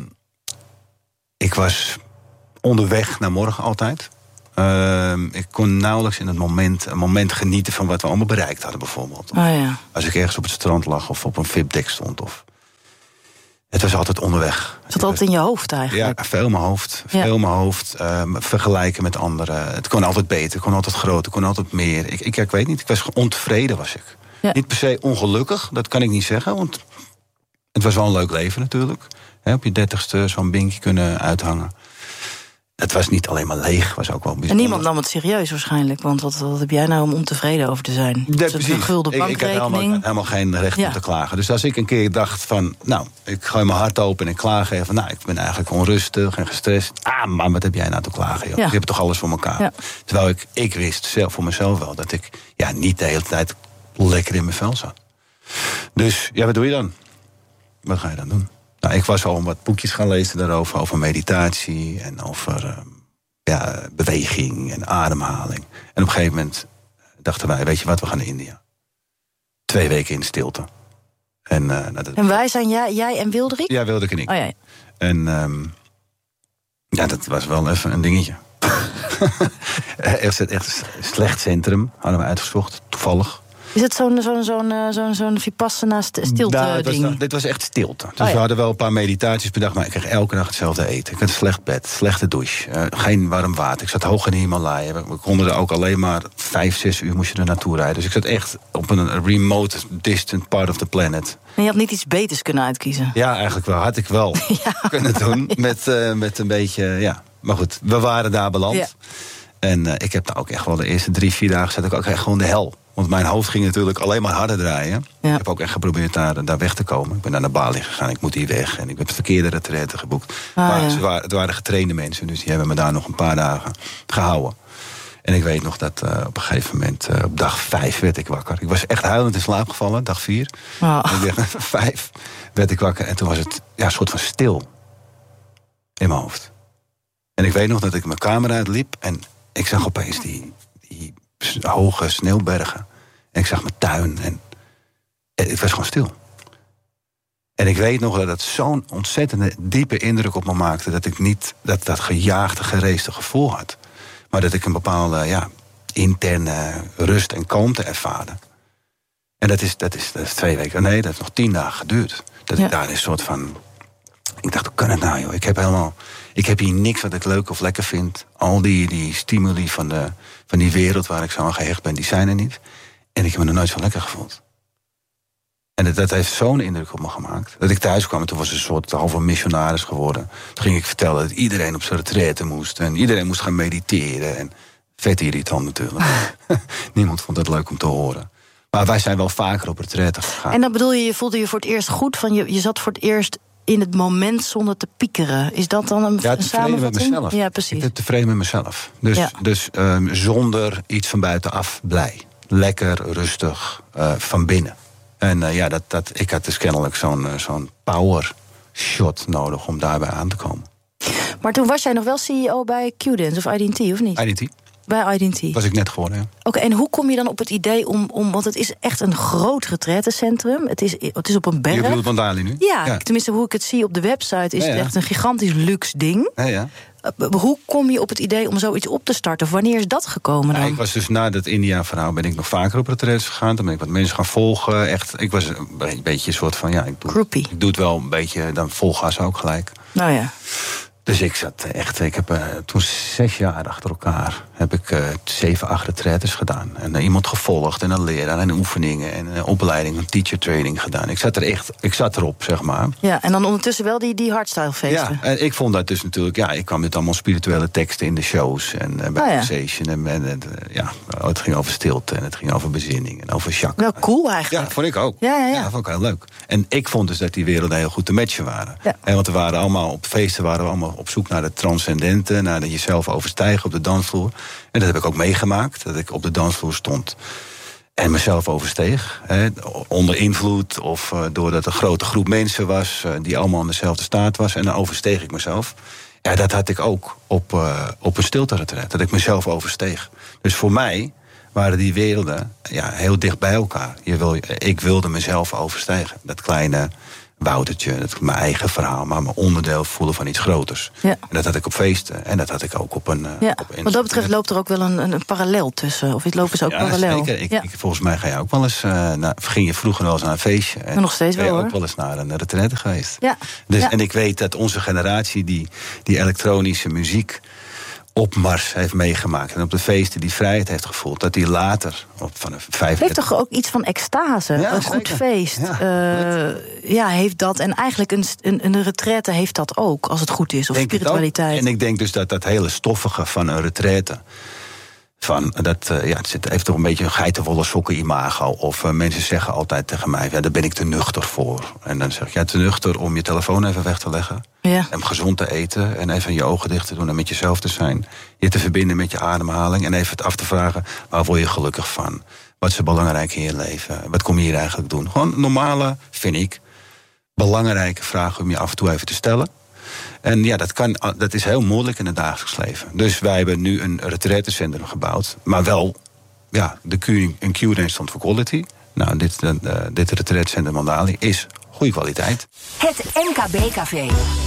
ik was onderweg naar morgen altijd. Uh, ik kon nauwelijks in het moment, een moment genieten van wat we allemaal bereikt hadden, bijvoorbeeld. Oh ja. Als ik ergens op het strand lag of op een V I P-dek stond. Of... Het was altijd onderweg. Het zat altijd in je hoofd eigenlijk? Ja, veel in mijn hoofd. Veel in ja. mijn hoofd. Uh, vergelijken met anderen. Het kon altijd beter, het kon altijd groter, het kon altijd meer. Ik, ik, ik weet niet, ik was ontevreden was ik. Ja. Niet per se ongelukkig, dat kan ik niet zeggen. Want het was wel een leuk leven natuurlijk. He, op je dertigste zo'n binkje kunnen uithangen. Het was niet alleen maar leeg, was ook wel bijzonder. En niemand nam het serieus waarschijnlijk. Want wat, wat heb jij nou om ontevreden over te zijn? Ja, dus precies. Een gulden bankrekening. Ik, ik had helemaal, helemaal geen recht ja. om te klagen. Dus als ik een keer dacht van... nou, ik gooi mijn hart open en ik klaag even... nou, ik ben eigenlijk onrustig en gestrest. Ah, man, wat heb jij nou te klagen, joh? Ja. Je hebt toch alles voor elkaar. Ja. Terwijl ik, ik wist zelf voor mezelf wel... dat ik ja, niet de hele tijd lekker in mijn vel zat. Dus, ja, wat doe je dan? Wat ga je dan doen? Nou, ik was al wat boekjes gaan lezen daarover... over meditatie en over... Uh, Ja, beweging en ademhaling. En op een gegeven moment dachten wij, weet je wat, we gaan naar India. Twee weken in stilte. En, uh, nou, dat... en wij zijn jij, jij en Wilderik? Ja, Wilderik en ik. Oh, ja. En um, ja, dat was wel even een dingetje. echt, echt een slecht centrum hadden we uitgezocht, toevallig. Is het zo'n zo'n zo'n zo'n zo'n Vipassana stilte nou, ding? Was, dit was echt stilte. Dus oh, ja. we hadden wel een paar meditaties per dag, maar ik kreeg elke dag hetzelfde eten. Ik had een slecht bed, slechte douche, uh, geen warm water. Ik zat hoog in de Himalaya. We, we konden er ook alleen maar vijf, zes uur moest je er naartoe rijden. Dus ik zat echt op een remote, distant part of the planet. En je had niet iets beters kunnen uitkiezen? Ja, eigenlijk wel. Had ik wel ja. kunnen doen. Met, uh, met een beetje, ja. Maar goed, we waren daar beland. Ja. En uh, ik heb daar ook echt wel de eerste drie, vier dagen zat ik ook echt gewoon de hel. Want mijn hoofd ging natuurlijk alleen maar harder draaien. Ja. Ik heb ook echt geprobeerd daar, daar weg te komen. Ik ben naar de Bali gegaan, ik moet hier weg. En ik heb verkeerde retraite geboekt. Ah, maar ja. ze waren, het waren getrainde mensen, dus die hebben me daar nog een paar dagen gehouden. En ik weet nog dat uh, op een gegeven moment, uh, op dag vijf werd ik wakker. Ik was echt huilend in slaap gevallen, dag vier. Oh. En ik dacht, vijf werd ik wakker. En toen was het ja, een soort van stil in mijn hoofd. En ik weet nog dat ik mijn kamer uitliep en ik zag opeens die, die hoge sneeuwbergen. En ik zag mijn tuin en het was gewoon stil. En ik weet nog dat het zo'n ontzettende diepe indruk op me maakte... dat ik niet dat, dat gejaagde, gereesde gevoel had. Maar dat ik een bepaalde ja, interne rust en kalmte ervaarde. En dat is, dat, is, dat is twee weken, nee, dat is nog tien dagen geduurd. Dat ja. ik daar een soort van... Ik dacht, hoe kan het nou, joh? Ik heb helemaal... Ik heb hier niks wat ik leuk of lekker vind. Al die, die stimuli van, de, van die wereld waar ik zo aan gehecht ben, die zijn er niet. En ik heb me er nooit zo lekker gevoeld. En dat, dat heeft zo'n indruk op me gemaakt. Dat ik thuis kwam en toen was ik een soort halve missionaris geworden. Toen ging ik vertellen dat iedereen op zijn retraite moest. En iedereen moest gaan mediteren. En vet irritant natuurlijk. Niemand vond het leuk om te horen. Maar wij zijn wel vaker op retraite gegaan. En dan bedoel je, je voelde je voor het eerst goed? Van je, je zat voor het eerst in het moment zonder te piekeren. Is dat dan een, ja, een samenvatting? Met mezelf. Ja, precies. Ik ben tevreden met mezelf. Dus, ja. dus um, zonder iets van buitenaf blij. Lekker, rustig, uh, van binnen. En uh, ja, dat, dat, ik had dus kennelijk zo'n, uh, zo'n power shot nodig om daarbij aan te komen. Maar toen was jij nog wel C E O bij Q-Dance of I D T, of niet? I D T. Bij I D T. Was ik net geworden, ja. Oké, okay, en hoe kom je dan op het idee om, om... want het is echt een groot retraitecentrum. Het is, het is op een berg. Je bedoelt Mandali nu? Ja, ja, tenminste hoe ik het zie op de website... is ja, ja. het echt een gigantisch luxe ding. Ja, ja. Uh, hoe kom je op het idee om zoiets op te starten? Of wanneer is dat gekomen dan? Ja, ik was dus na dat India-verhaal ben ik nog vaker op retraites gegaan. Dan ben ik wat mensen gaan volgen. Echt, ik was een beetje een soort van... ja, ik doe, Groupie. Ik doe het wel een beetje, dan volgas ook gelijk. Nou ja. Dus ik zat echt, ik heb uh, toen zes jaar achter elkaar heb ik uh, zeven, acht retraites gedaan. En uh, iemand gevolgd en een leraar en oefeningen en een opleiding, een teacher training gedaan. Ik zat er echt, ik zat erop, zeg maar. Ja, en dan ondertussen wel die, die hardstyle feesten. Ja, en ik vond dat dus natuurlijk, ja, ik kwam met allemaal spirituele teksten in de shows en uh, bij oh, ja. Station en, en uh, ja, het ging over stilte en het ging over bezinning en over chakra. Wel cool eigenlijk. Ja, vond ik ook. Ja, ja, ja. ja dat vond ik heel leuk. En ik vond dus dat die werelden heel goed te matchen waren. Ja. En want we waren allemaal op feesten, waren we allemaal op zoek naar het transcendente, naar de jezelf overstijgen op de dansvloer. En dat heb ik ook meegemaakt, dat ik op de dansvloer stond en mezelf oversteeg. Hè, onder invloed of uh, doordat een grote groep mensen was uh, die allemaal in dezelfde staat was. En dan oversteeg ik mezelf. Ja, dat had ik ook op, uh, op een stilte-retreat, dat ik mezelf oversteeg. Dus voor mij waren die werelden ja, heel dicht bij elkaar. Je wil, ik wilde mezelf overstijgen. Dat kleine Woutertje, dat mijn eigen verhaal, maar mijn onderdeel voelen van iets groters. Ja. En dat had ik op feesten en dat had ik ook op een. Ja. Op een Wat dat betreft loopt er ook wel een, een, een parallel tussen. Of iets lopen ze ook ja, parallel. Zeker. Ik, ja. ik, volgens mij ga je ook wel eens. Uh, naar, ging je vroeger wel eens naar een feestje. En maar nog steeds wel, ben je hoor. ook wel eens naar een retraite geweest. Ja. Dus, ja. En ik weet dat onze generatie die, die elektronische muziek opmars heeft meegemaakt en op de feesten die vrijheid heeft gevoeld, dat die later op van een vijf. Het heeft toch ook iets van extase, ja, een zeker. goed feest. Ja, uh, ja, heeft dat. En eigenlijk een, een, een retraite heeft dat ook, als het goed is, of denk spiritualiteit. En ik denk dus dat dat hele stoffige van een retraite, van dat, uh, ja, het zit, heeft toch een beetje een geitenwolle sokken imago. Of uh, mensen zeggen altijd tegen mij, ja, daar ben ik te nuchter voor. En dan zeg ik, ja, te nuchter om je telefoon even weg te leggen. Ja. En gezond te eten en even je ogen dicht te doen en met jezelf te zijn. Je te verbinden met je ademhaling en even het af te vragen, waar word je gelukkig van? Wat is er belangrijk in je leven? Wat kom je hier eigenlijk doen? Gewoon normale, vind ik, belangrijke vragen om je af en toe even te stellen. En ja, dat, kan, dat is heel moeilijk in het dagelijks leven. Dus wij hebben nu een retraitecentrum gebouwd. Maar wel, ja, de Q, een Q stond voor quality. Nou, dit, uh, dit retraitecentrum Mandali is goede kwaliteit. Het M K B-café.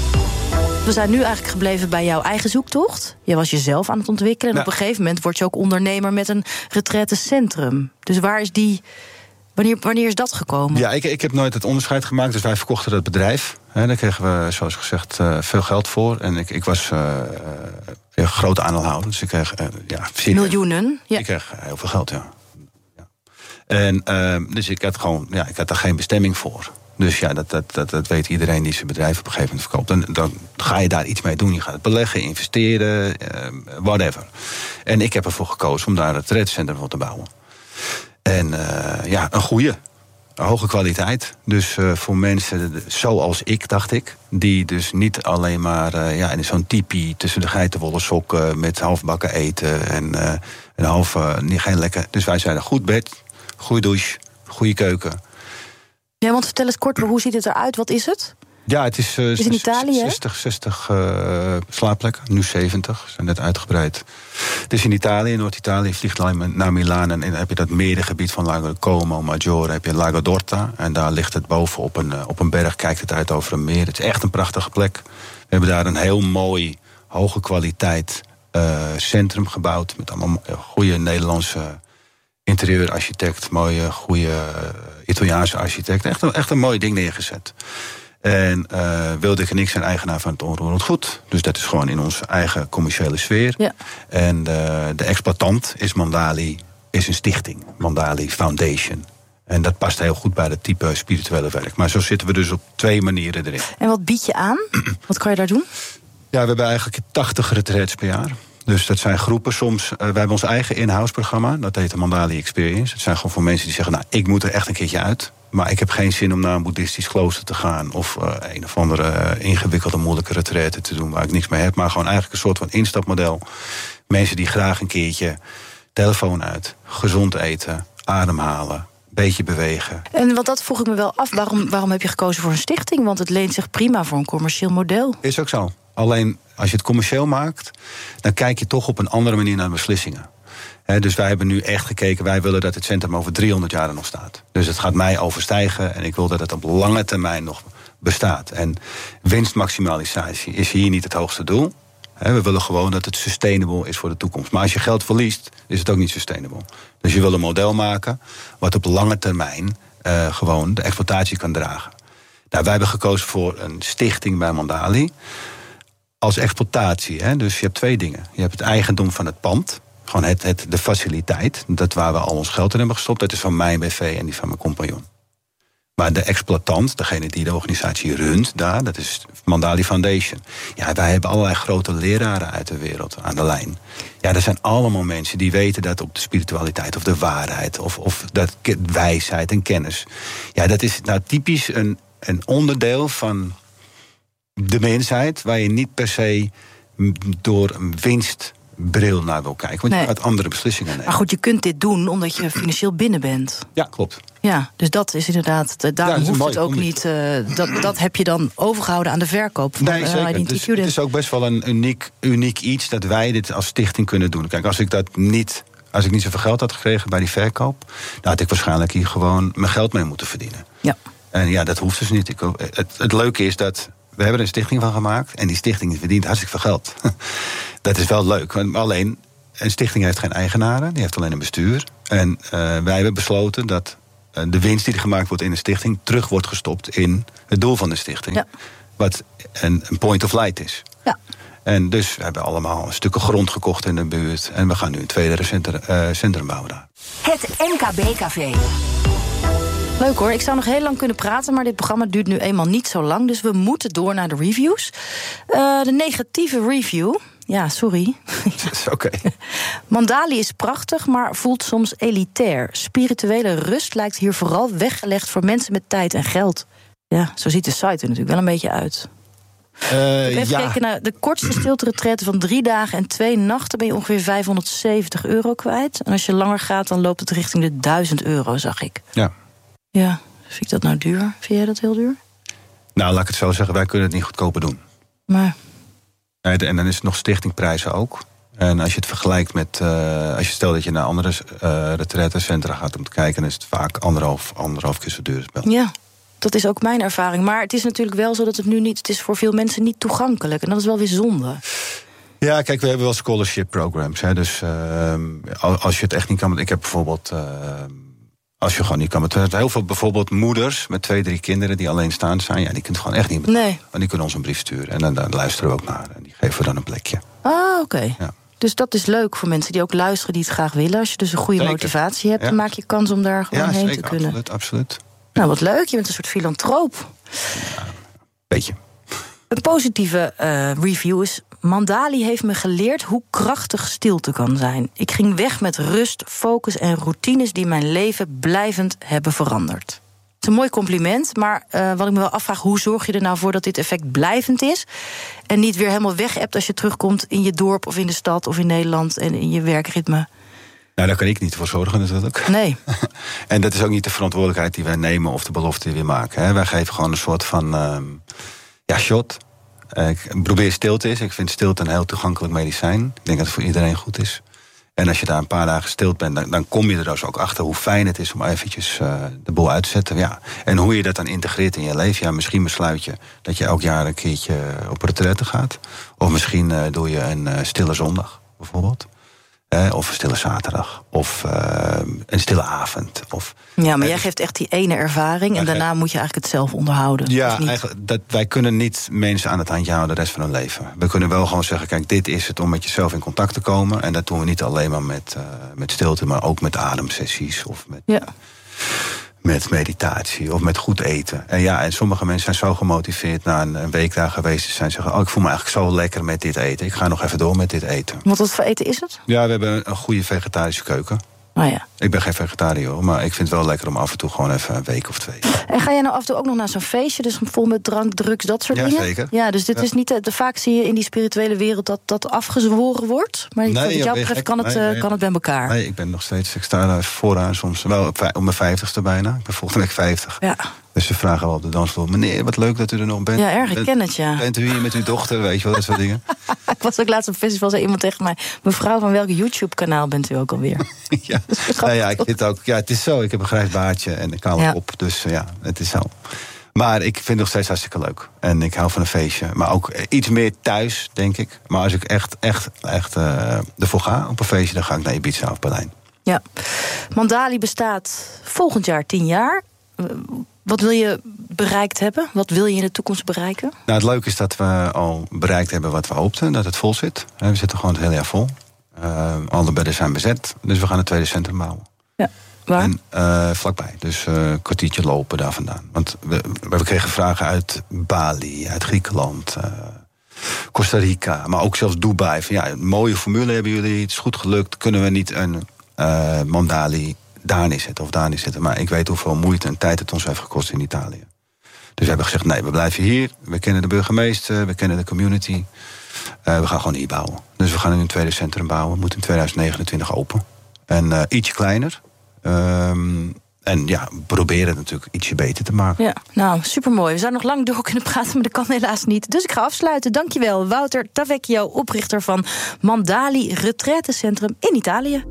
We zijn nu eigenlijk gebleven bij jouw eigen zoektocht. Je was jezelf aan het ontwikkelen. En ja. op een gegeven moment word je ook ondernemer met een retraitecentrum. Dus waar is die... Wanneer, wanneer is dat gekomen? Ja, ik, ik heb nooit het onderscheid gemaakt. Dus wij verkochten dat bedrijf. He, daar kregen we, zoals gezegd, uh, veel geld voor. En ik, ik was uh, uh, een grote aandeelhouder. Dus ik kreeg... Uh, ja, miljoenen? Ja. Ik kreeg heel veel geld, ja. ja. En uh, dus ik had gewoon... Ja, ik had daar geen bestemming voor. Dus ja, dat, dat, dat, dat weet iedereen die zijn bedrijf op een gegeven moment verkoopt. En dan ga je daar iets mee doen. Je gaat het beleggen, investeren, uh, whatever. En ik heb ervoor gekozen om daar het retraitecentrum voor te bouwen. En uh, ja, een goede, een hoge kwaliteit. Dus uh, voor mensen zoals ik, dacht ik, die dus niet alleen maar uh, ja, in zo'n tipi tussen de geitenwolle sokken met halfbakken eten en uh, een half, uh, niet geen lekker. Dus wij zeiden goed bed, goede douche, goede keuken. Ja, want vertel eens kort, hoe ziet het eruit? Wat is het? Ja, het is, uh, is in Italië, zestig, zestig uh, slaapplekken, nu zeventig, zijn net uitgebreid. Het is in Italië, Noord-Italië, je vliegt naar Milaan en dan heb je dat meerdergebied van Lago Como, Maggiore, heb je Lago d'Orta. En daar ligt het boven op een, op een berg, kijkt het uit over een meer. Het is echt een prachtige plek. We hebben daar een heel mooi, hoge kwaliteit uh, centrum gebouwd met allemaal goede Nederlandse interieurarchitect, mooie, goede uh, Italiaanse architect. Echt een, echt een mooi ding neergezet. En uh, Wilde ik niks zijn eigenaar van het onroerend goed. Dus dat is gewoon in onze eigen commerciële sfeer. Ja. En uh, de exploitant is Mandali, is een stichting. Mandali Foundation. En dat past heel goed bij het type spirituele werk. Maar zo zitten we dus op twee manieren erin. En wat bied je aan? Wat kan je daar doen? Ja, we hebben eigenlijk tachtig retraits per jaar. Dus dat zijn groepen soms. Uh, wij hebben ons eigen in-house programma. Dat heet de Mandali Experience. Het zijn gewoon voor mensen die zeggen, nou, ik moet er echt een keertje uit. Maar ik heb geen zin om naar een boeddhistisch klooster te gaan. Of uh, een of andere uh, ingewikkelde, moeilijke retraite te doen waar ik niks mee heb. Maar gewoon eigenlijk een soort van instapmodel. Mensen die graag een keertje telefoon uit, gezond eten, ademhalen, beetje bewegen. En want dat vroeg ik me wel af. Waarom, waarom heb je gekozen voor een stichting? Want het leent zich prima voor een commercieel model. Is ook zo. Alleen als je het commercieel maakt, dan kijk je toch op een andere manier naar beslissingen. He, dus wij hebben nu echt gekeken, wij willen dat het centrum over driehonderd jaar er nog staat. Dus het gaat mij overstijgen en ik wil dat het op lange termijn nog bestaat. En winstmaximalisatie is hier niet het hoogste doel. He, we willen gewoon dat het sustainable is voor de toekomst. Maar als je geld verliest, is het ook niet sustainable. Dus je wil een model maken wat op lange termijn uh, gewoon de exploitatie kan dragen. Nou, wij hebben gekozen voor een stichting bij Mandali. als exploitatie. Hè? Dus je hebt twee dingen. Je hebt het eigendom van het pand. Gewoon het, het, de faciliteit. Dat waar we al ons geld in hebben gestopt. Dat is van mijn B V en die van mijn compagnon. Maar de exploitant, degene die de organisatie runt daar, dat is Mandali Foundation. Ja, wij hebben allerlei grote leraren uit de wereld aan de lijn. Ja, dat zijn allemaal mensen die weten dat op de spiritualiteit of de waarheid of, of dat wijsheid en kennis. Ja, dat is nou typisch een, een onderdeel van de mensheid waar je niet per se door een winstbril naar wil kijken. Want Nee. je gaat andere beslissingen nemen. Maar goed, je kunt dit doen omdat je financieel binnen bent. Ja, klopt. Ja, dus dat is inderdaad, eh, daarom Ja, dat is hoeft een het mooi ook punt. niet. eh, dat, dat heb je dan overgehouden aan de verkoop van Nee, eh, zeker. Identity Dus Student. het is ook best wel een uniek, uniek iets dat wij dit als stichting kunnen doen. Kijk, als ik dat niet, als ik niet zoveel geld had gekregen bij die verkoop, dan had ik waarschijnlijk hier gewoon mijn geld mee moeten verdienen. Ja. En ja, dat hoeft dus niet. Ik, het, het leuke is dat we hebben er een stichting van gemaakt en die stichting verdient hartstikke veel geld. Dat is wel leuk. Want alleen, een stichting heeft geen eigenaren, die heeft alleen een bestuur. En uh, wij hebben besloten dat uh, de winst die er gemaakt wordt in de stichting terug wordt gestopt in het doel van de stichting. Ja. Wat een, een point of light is. Ja. En dus we hebben allemaal stukken grond gekocht in de buurt. En we gaan nu een tweede centrum, uh, centrum bouwen daar. Het M K B-café. Leuk hoor, ik zou nog heel lang kunnen praten, maar dit programma duurt nu eenmaal niet zo lang. Dus we moeten door naar de reviews. Uh, de negatieve review. Ja, sorry. Oké. Okay. Mandali is prachtig, maar voelt soms elitair. Spirituele rust lijkt hier vooral weggelegd voor mensen met tijd en geld. Ja, zo ziet de site er natuurlijk wel een beetje uit. Uh, ik heb even ja. gekeken naar de kortste stilte-retraite van drie dagen en twee nachten ben je ongeveer vijfhonderdzeventig euro kwijt. En als je langer gaat, dan loopt het richting de duizend euro, zag ik. Ja. Ja, vind ik dat nou duur? Vind jij dat heel duur? Nou, laat ik het zo zeggen, wij kunnen het niet goedkoper doen. Maar... En dan is het nog stichtingprijzen ook. En als je het vergelijkt met, uh, als je stelt dat je naar andere uh, retraitecentra gaat om te kijken, dan is het vaak anderhalf, anderhalf keer zo duur. Ja, dat is ook mijn ervaring. Maar het is natuurlijk wel zo dat het nu niet, het is voor veel mensen niet toegankelijk. En dat is wel weer zonde. Ja, kijk, we hebben wel scholarship programs. Hè, dus uh, als je het echt niet kan. Ik heb bijvoorbeeld. Uh, Als je gewoon niet kan betalen. Heel veel bijvoorbeeld moeders met twee, drie kinderen die alleenstaand zijn. Ja, die kunnen het gewoon echt niet betalen. Nee. En die kunnen ons een brief sturen. En dan, dan luisteren we ook naar. En die geven we dan een plekje. Ah, oké. Okay. Ja. Dus dat is leuk voor mensen die ook luisteren, die het graag willen. Als je dus een goede zeker. motivatie hebt, ja. dan maak je kans om daar gewoon ja, heen zeker, te kunnen. Absoluut, absoluut. Nou, wat leuk. Je bent een soort filantroop. Ja, beetje. Een positieve uh, review is: Mandali heeft me geleerd hoe krachtig stilte kan zijn. Ik ging weg met rust, focus en routines die mijn leven blijvend hebben veranderd. Het is een mooi compliment, maar uh, wat ik me wel afvraag, hoe zorg je er nou voor dat dit effect blijvend is en niet weer helemaal weg hebt als je terugkomt in je dorp of in de stad of in Nederland en in je werkritme? Nou, daar kan ik niet voor zorgen natuurlijk. Nee. En dat is ook niet de verantwoordelijkheid die wij nemen of de belofte die we maken. Hè. Wij geven gewoon een soort van uh, ja, shot. Ik probeer stilte is. Ik vind stilte een heel toegankelijk medicijn. Ik denk dat het voor iedereen goed is. En als je daar een paar dagen stilt bent, dan, dan kom je er dus ook achter hoe fijn het is om eventjes uh, de boel uit te zetten. Ja. En hoe je dat dan integreert in je leven. Ja, misschien besluit je dat je elk jaar een keertje op retraite gaat. Of misschien uh, doe je een uh, stille zondag, bijvoorbeeld. Eh, of een stille zaterdag. Of uh, een stille avond. Of, ja, maar jij geeft echt die ene ervaring en daarna moet je eigenlijk het zelf onderhouden. Ja, eigenlijk, dat, wij kunnen niet mensen aan het handje houden de rest van hun leven. We kunnen wel gewoon zeggen, kijk, dit is het om met jezelf in contact te komen. En dat doen we niet alleen maar met, uh, met stilte, maar ook met ademsessies. Of met, ja. met meditatie of met goed eten. En ja, en sommige mensen zijn zo gemotiveerd na een, een week daar geweest te zijn. Zeggen, oh, ik voel me eigenlijk zo lekker met dit eten. Ik ga nog even door met dit eten. Want wat voor eten is het? Ja, we hebben een goede vegetarische keuken. Oh ja. Ik ben geen vegetariër, maar ik vind het wel lekker om af en toe gewoon even een week of twee. En ga jij nou af en toe ook nog naar zo'n feestje, dus vol met drank, drugs, dat soort ja, dingen? Zeker. Ja, dus dit ja. is niet te, vaak zie je in die spirituele wereld dat dat afgezworen wordt. Maar nee, wat ja, jou betreft kan het, nee, nee. kan het bij elkaar. Nee, ik ben nog steeds, ik sta daar vooraan soms, wel op, op mijn vijftigste bijna. Ik ben volgende week vijftig. Ja. Dus ze vragen wel op de dansvloer, meneer, wat leuk dat u er nog bent. Ja, erg, ik ken het, ja. Bent u hier met uw dochter, weet je wel, dat soort dingen. Ik was ook laatst op een festival, zei iemand tegen mij, mevrouw, van welk YouTube-kanaal bent u ook alweer? ja. Nou ja, ik vind ook, ja, het is zo, ik heb een grijs baardje en een koude ja. op, dus ja, het is zo. Maar ik vind het nog steeds hartstikke leuk. En ik hou van een feestje. Maar ook iets meer thuis, denk ik. Maar als ik echt, echt, echt uh, ervoor ga op een feestje, dan ga ik naar Ibiza of Berlijn. Ja. Mandali bestaat volgend jaar tien jaar. Wat wil je bereikt hebben? Wat wil je in de toekomst bereiken? Nou, het leuke is dat we al bereikt hebben wat we hoopten. Dat het vol zit. We zitten gewoon het hele jaar vol. Uh, al de bedden zijn bezet. Dus we gaan het tweede centrum bouwen. Ja, waar? En uh, vlakbij. Dus uh, een kwartiertje lopen daar vandaan. Want we, we kregen vragen uit Bali, uit Griekenland, uh, Costa Rica. Maar ook zelfs Dubai. Van, ja, een mooie formule hebben jullie. Het is goed gelukt. Kunnen we niet een uh, Mandali daar neerzetten of daar neerzetten? Maar ik weet hoeveel moeite en tijd het ons heeft gekost in Italië. Dus we hebben gezegd, nee, we blijven hier. We kennen de burgemeester, we kennen de community. Uh, we gaan gewoon hier bouwen. Dus we gaan nu een tweede centrum bouwen. We moeten in tweeduizend negenentwintig open. En uh, ietsje kleiner. Um, en ja, proberen het natuurlijk ietsje beter te maken. Ja, nou, supermooi. We zouden nog lang door kunnen praten, maar dat kan helaas niet. Dus ik ga afsluiten. Dankjewel, Wouter Tavecchio, oprichter van Mandali Retreatecentrum in Italië.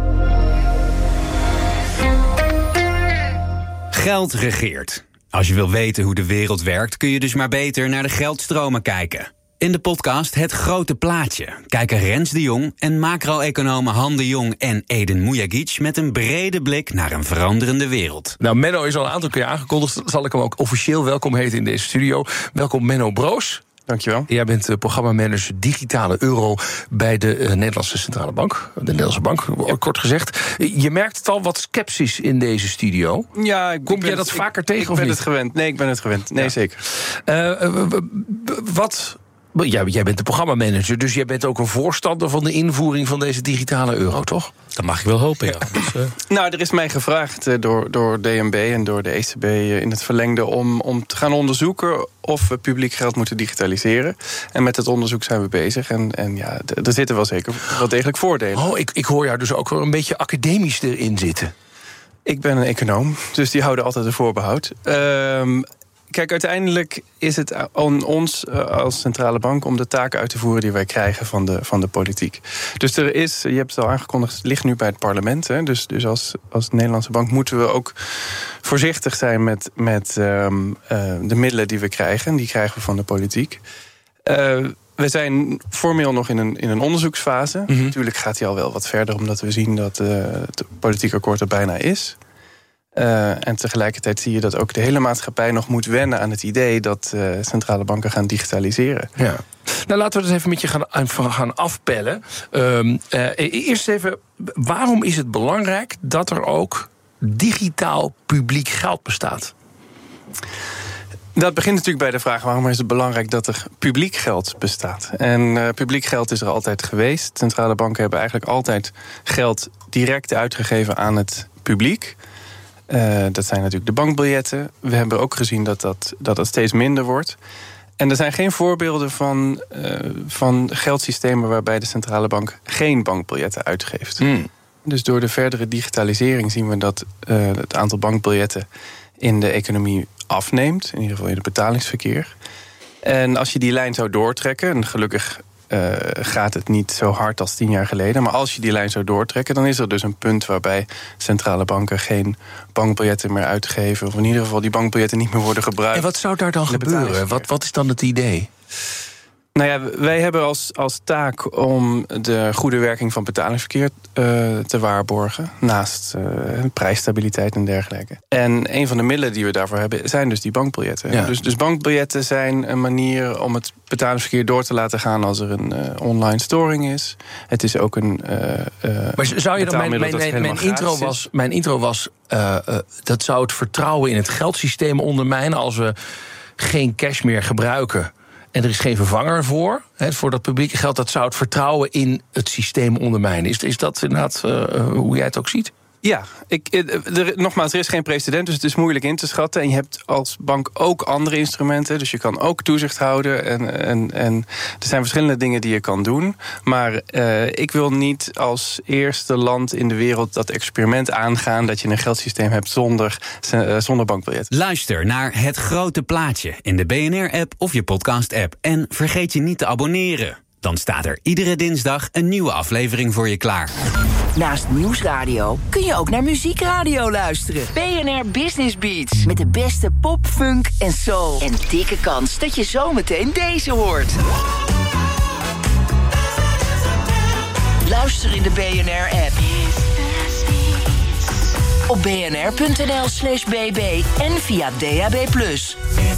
Geld regeert. Als je wil weten hoe de wereld werkt, kun je dus maar beter naar de geldstromen kijken. In de podcast Het Grote Plaatje kijken Rens de Jong en macro-economen Han de Jong en Eden Mujagic met een brede blik naar een veranderende wereld. Nou, Menno is al een aantal keer aangekondigd. Zal ik hem ook officieel welkom heten in deze studio. Welkom Menno Broos. Dankjewel. Jij bent uh, programmamanager digitale euro bij de uh, Nederlandse Centrale Bank. De Nederlandse Bank, ja. Kort gezegd. Je merkt het al wat sceptisch in deze studio. Ja, ik Kom ben jij dat het, vaker ik, tegen ik of ben niet? het gewend. Nee, ik ben het gewend. Nee, ja. Zeker. Uh, wat... Ja, jij bent de programmamanager, dus jij bent ook een voorstander van de invoering van deze digitale euro, toch? Dat mag ik wel hopen, ja. Dus, uh... Nou, er is mij gevraagd uh, door, door D N B en door de E C B uh, in het verlengde om, om te gaan onderzoeken of we publiek geld moeten digitaliseren. En met het onderzoek zijn we bezig. En, en ja, d- er zitten wel zeker wel degelijk voordelen. Oh, ik, ik hoor jou dus ook wel een beetje academisch erin zitten. Ik ben een econoom, dus die houden altijd een voorbehoud. Uh, Kijk, uiteindelijk is het aan ons als centrale bank om de taken uit te voeren die wij krijgen van de, van de politiek. Dus er is, je hebt het al aangekondigd, het ligt nu bij het parlement. Hè? Dus, dus als, als Nederlandse bank moeten we ook voorzichtig zijn met, met um, uh, de middelen die we krijgen. Die krijgen we van de politiek. Uh, we zijn formeel nog in een, in een onderzoeksfase. Mm-hmm. Natuurlijk gaat die al wel wat verder, omdat we zien dat uh, het politieke akkoord er bijna is. Uh, en tegelijkertijd zie je dat ook de hele maatschappij nog moet wennen aan het idee dat uh, centrale banken gaan digitaliseren. Ja. Nou, laten we dat even met je gaan, gaan afpellen. Uh, uh, eerst even, waarom is het belangrijk dat er ook digitaal publiek geld bestaat? Dat begint natuurlijk bij de vraag, waarom is het belangrijk dat er publiek geld bestaat? En uh, publiek geld is er altijd geweest. Centrale banken hebben eigenlijk altijd geld direct uitgegeven aan het publiek. Uh, dat zijn natuurlijk de bankbiljetten. We hebben ook gezien dat dat, dat dat steeds minder wordt. En er zijn geen voorbeelden van, uh, van geldsystemen waarbij de centrale bank geen bankbiljetten uitgeeft. Mm. Dus door de verdere digitalisering zien we dat uh, het aantal bankbiljetten in de economie afneemt. In ieder geval in het betalingsverkeer. En als je die lijn zou doortrekken, en gelukkig Uh, gaat het niet zo hard als tien jaar geleden. Maar als je die lijn zou doortrekken, dan is er dus een punt waarbij centrale banken geen bankbiljetten meer uitgeven. Of in ieder geval die bankbiljetten niet meer worden gebruikt. En wat zou daar dan gebeuren? Wat, wat is dan het idee? Nou ja, wij hebben als, als taak om de goede werking van betalingsverkeer uh, te waarborgen. Naast uh, prijsstabiliteit en dergelijke. En een van de middelen die we daarvoor hebben zijn dus die bankbiljetten. Ja. Dus, dus bankbiljetten zijn een manier om het betalingsverkeer door te laten gaan als er een uh, online storing is. Het is ook een uh, uh, maar zou je dan mijn, mijn, mijn, mijn, intro was, mijn intro was uh, uh, dat zou het vertrouwen in het geldsysteem ondermijnen als we geen cash meer gebruiken. En er is geen vervanger voor, hè, voor dat publieke geld. Dat zou het vertrouwen in het systeem ondermijnen. Is, is dat inderdaad uh, hoe jij het ook ziet? Ja, ik, er, nogmaals, er is geen precedent, dus het is moeilijk in te schatten. En je hebt als bank ook andere instrumenten, dus je kan ook toezicht houden. En, en, en er zijn verschillende dingen die je kan doen. Maar uh, ik wil niet als eerste land in de wereld dat experiment aangaan dat je een geldsysteem hebt zonder, uh, zonder bankbiljet. Luister naar Het Grote Plaatje in de B N R-app of je podcast-app. En vergeet je niet te abonneren. Dan staat er iedere dinsdag een nieuwe aflevering voor je klaar. Naast Nieuwsradio kun je ook naar Muziekradio luisteren. B N R Business Beats. Met de beste pop, funk en soul. En dikke kans dat je zometeen deze hoort. Luister in de B N R-app. op bnr.nl slash bb en via D A B plus.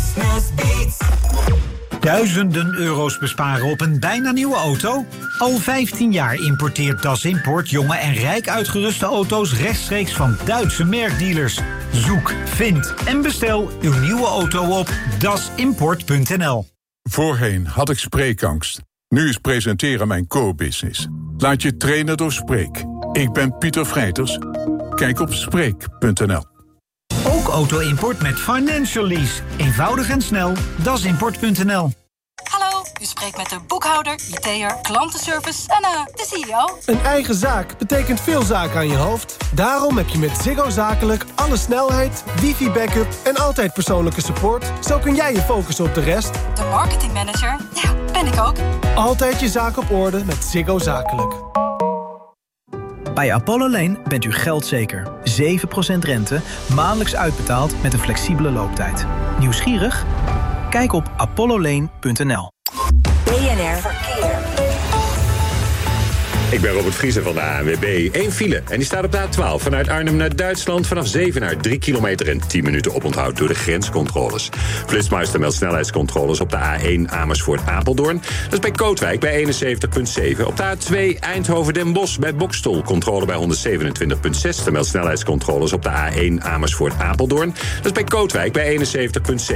Duizenden euro's besparen op een bijna nieuwe auto? Al vijftien jaar importeert Das Import jonge en rijk uitgeruste auto's rechtstreeks van Duitse merkdealers. Zoek, vind en bestel uw nieuwe auto op das import punt n l. Voorheen had ik spreekangst. Nu is presenteren mijn core-business. Laat je trainen door Spreek. Ik ben Pieter Vrijters. Kijk op spreek punt n l. Ook auto-import met Financial Lease. Eenvoudig en snel. das import punt n l. Hallo, u spreekt met de boekhouder, I T'er, klantenservice en uh, de C E O. Een eigen zaak betekent veel zaken aan je hoofd. Daarom heb je met Ziggo Zakelijk alle snelheid, wifi-backup en altijd persoonlijke support. Zo kun jij je focussen op de rest. De marketingmanager? Ja, ben ik ook. Altijd je zaak op orde met Ziggo Zakelijk. Bij Apollo Lane bent u geldzeker. zeven procent rente, maandelijks uitbetaald met een flexibele looptijd. Nieuwsgierig? Kijk op apollo lane punt n l. B N R Verkeer. Ik ben Robert Vriezen van de A N W B. Eén file en die staat op de A twaalf vanuit Arnhem naar Duitsland. Vanaf zeven naar drie kilometer en tien minuten oponthoud door de grenscontroles. Flitsmeister meldt snelheidscontroles op de A één Amersfoort-Apeldoorn. Dat is bij Kootwijk bij eenenzeventig komma zeven. Op de A twee Eindhoven-Den Bosch bij Boxtel. Controle bij honderdzevenentwintig komma zes. Meldt snelheidscontroles op de A één Amersfoort-Apeldoorn. Dat is bij Kootwijk bij eenenzeventig komma zeven.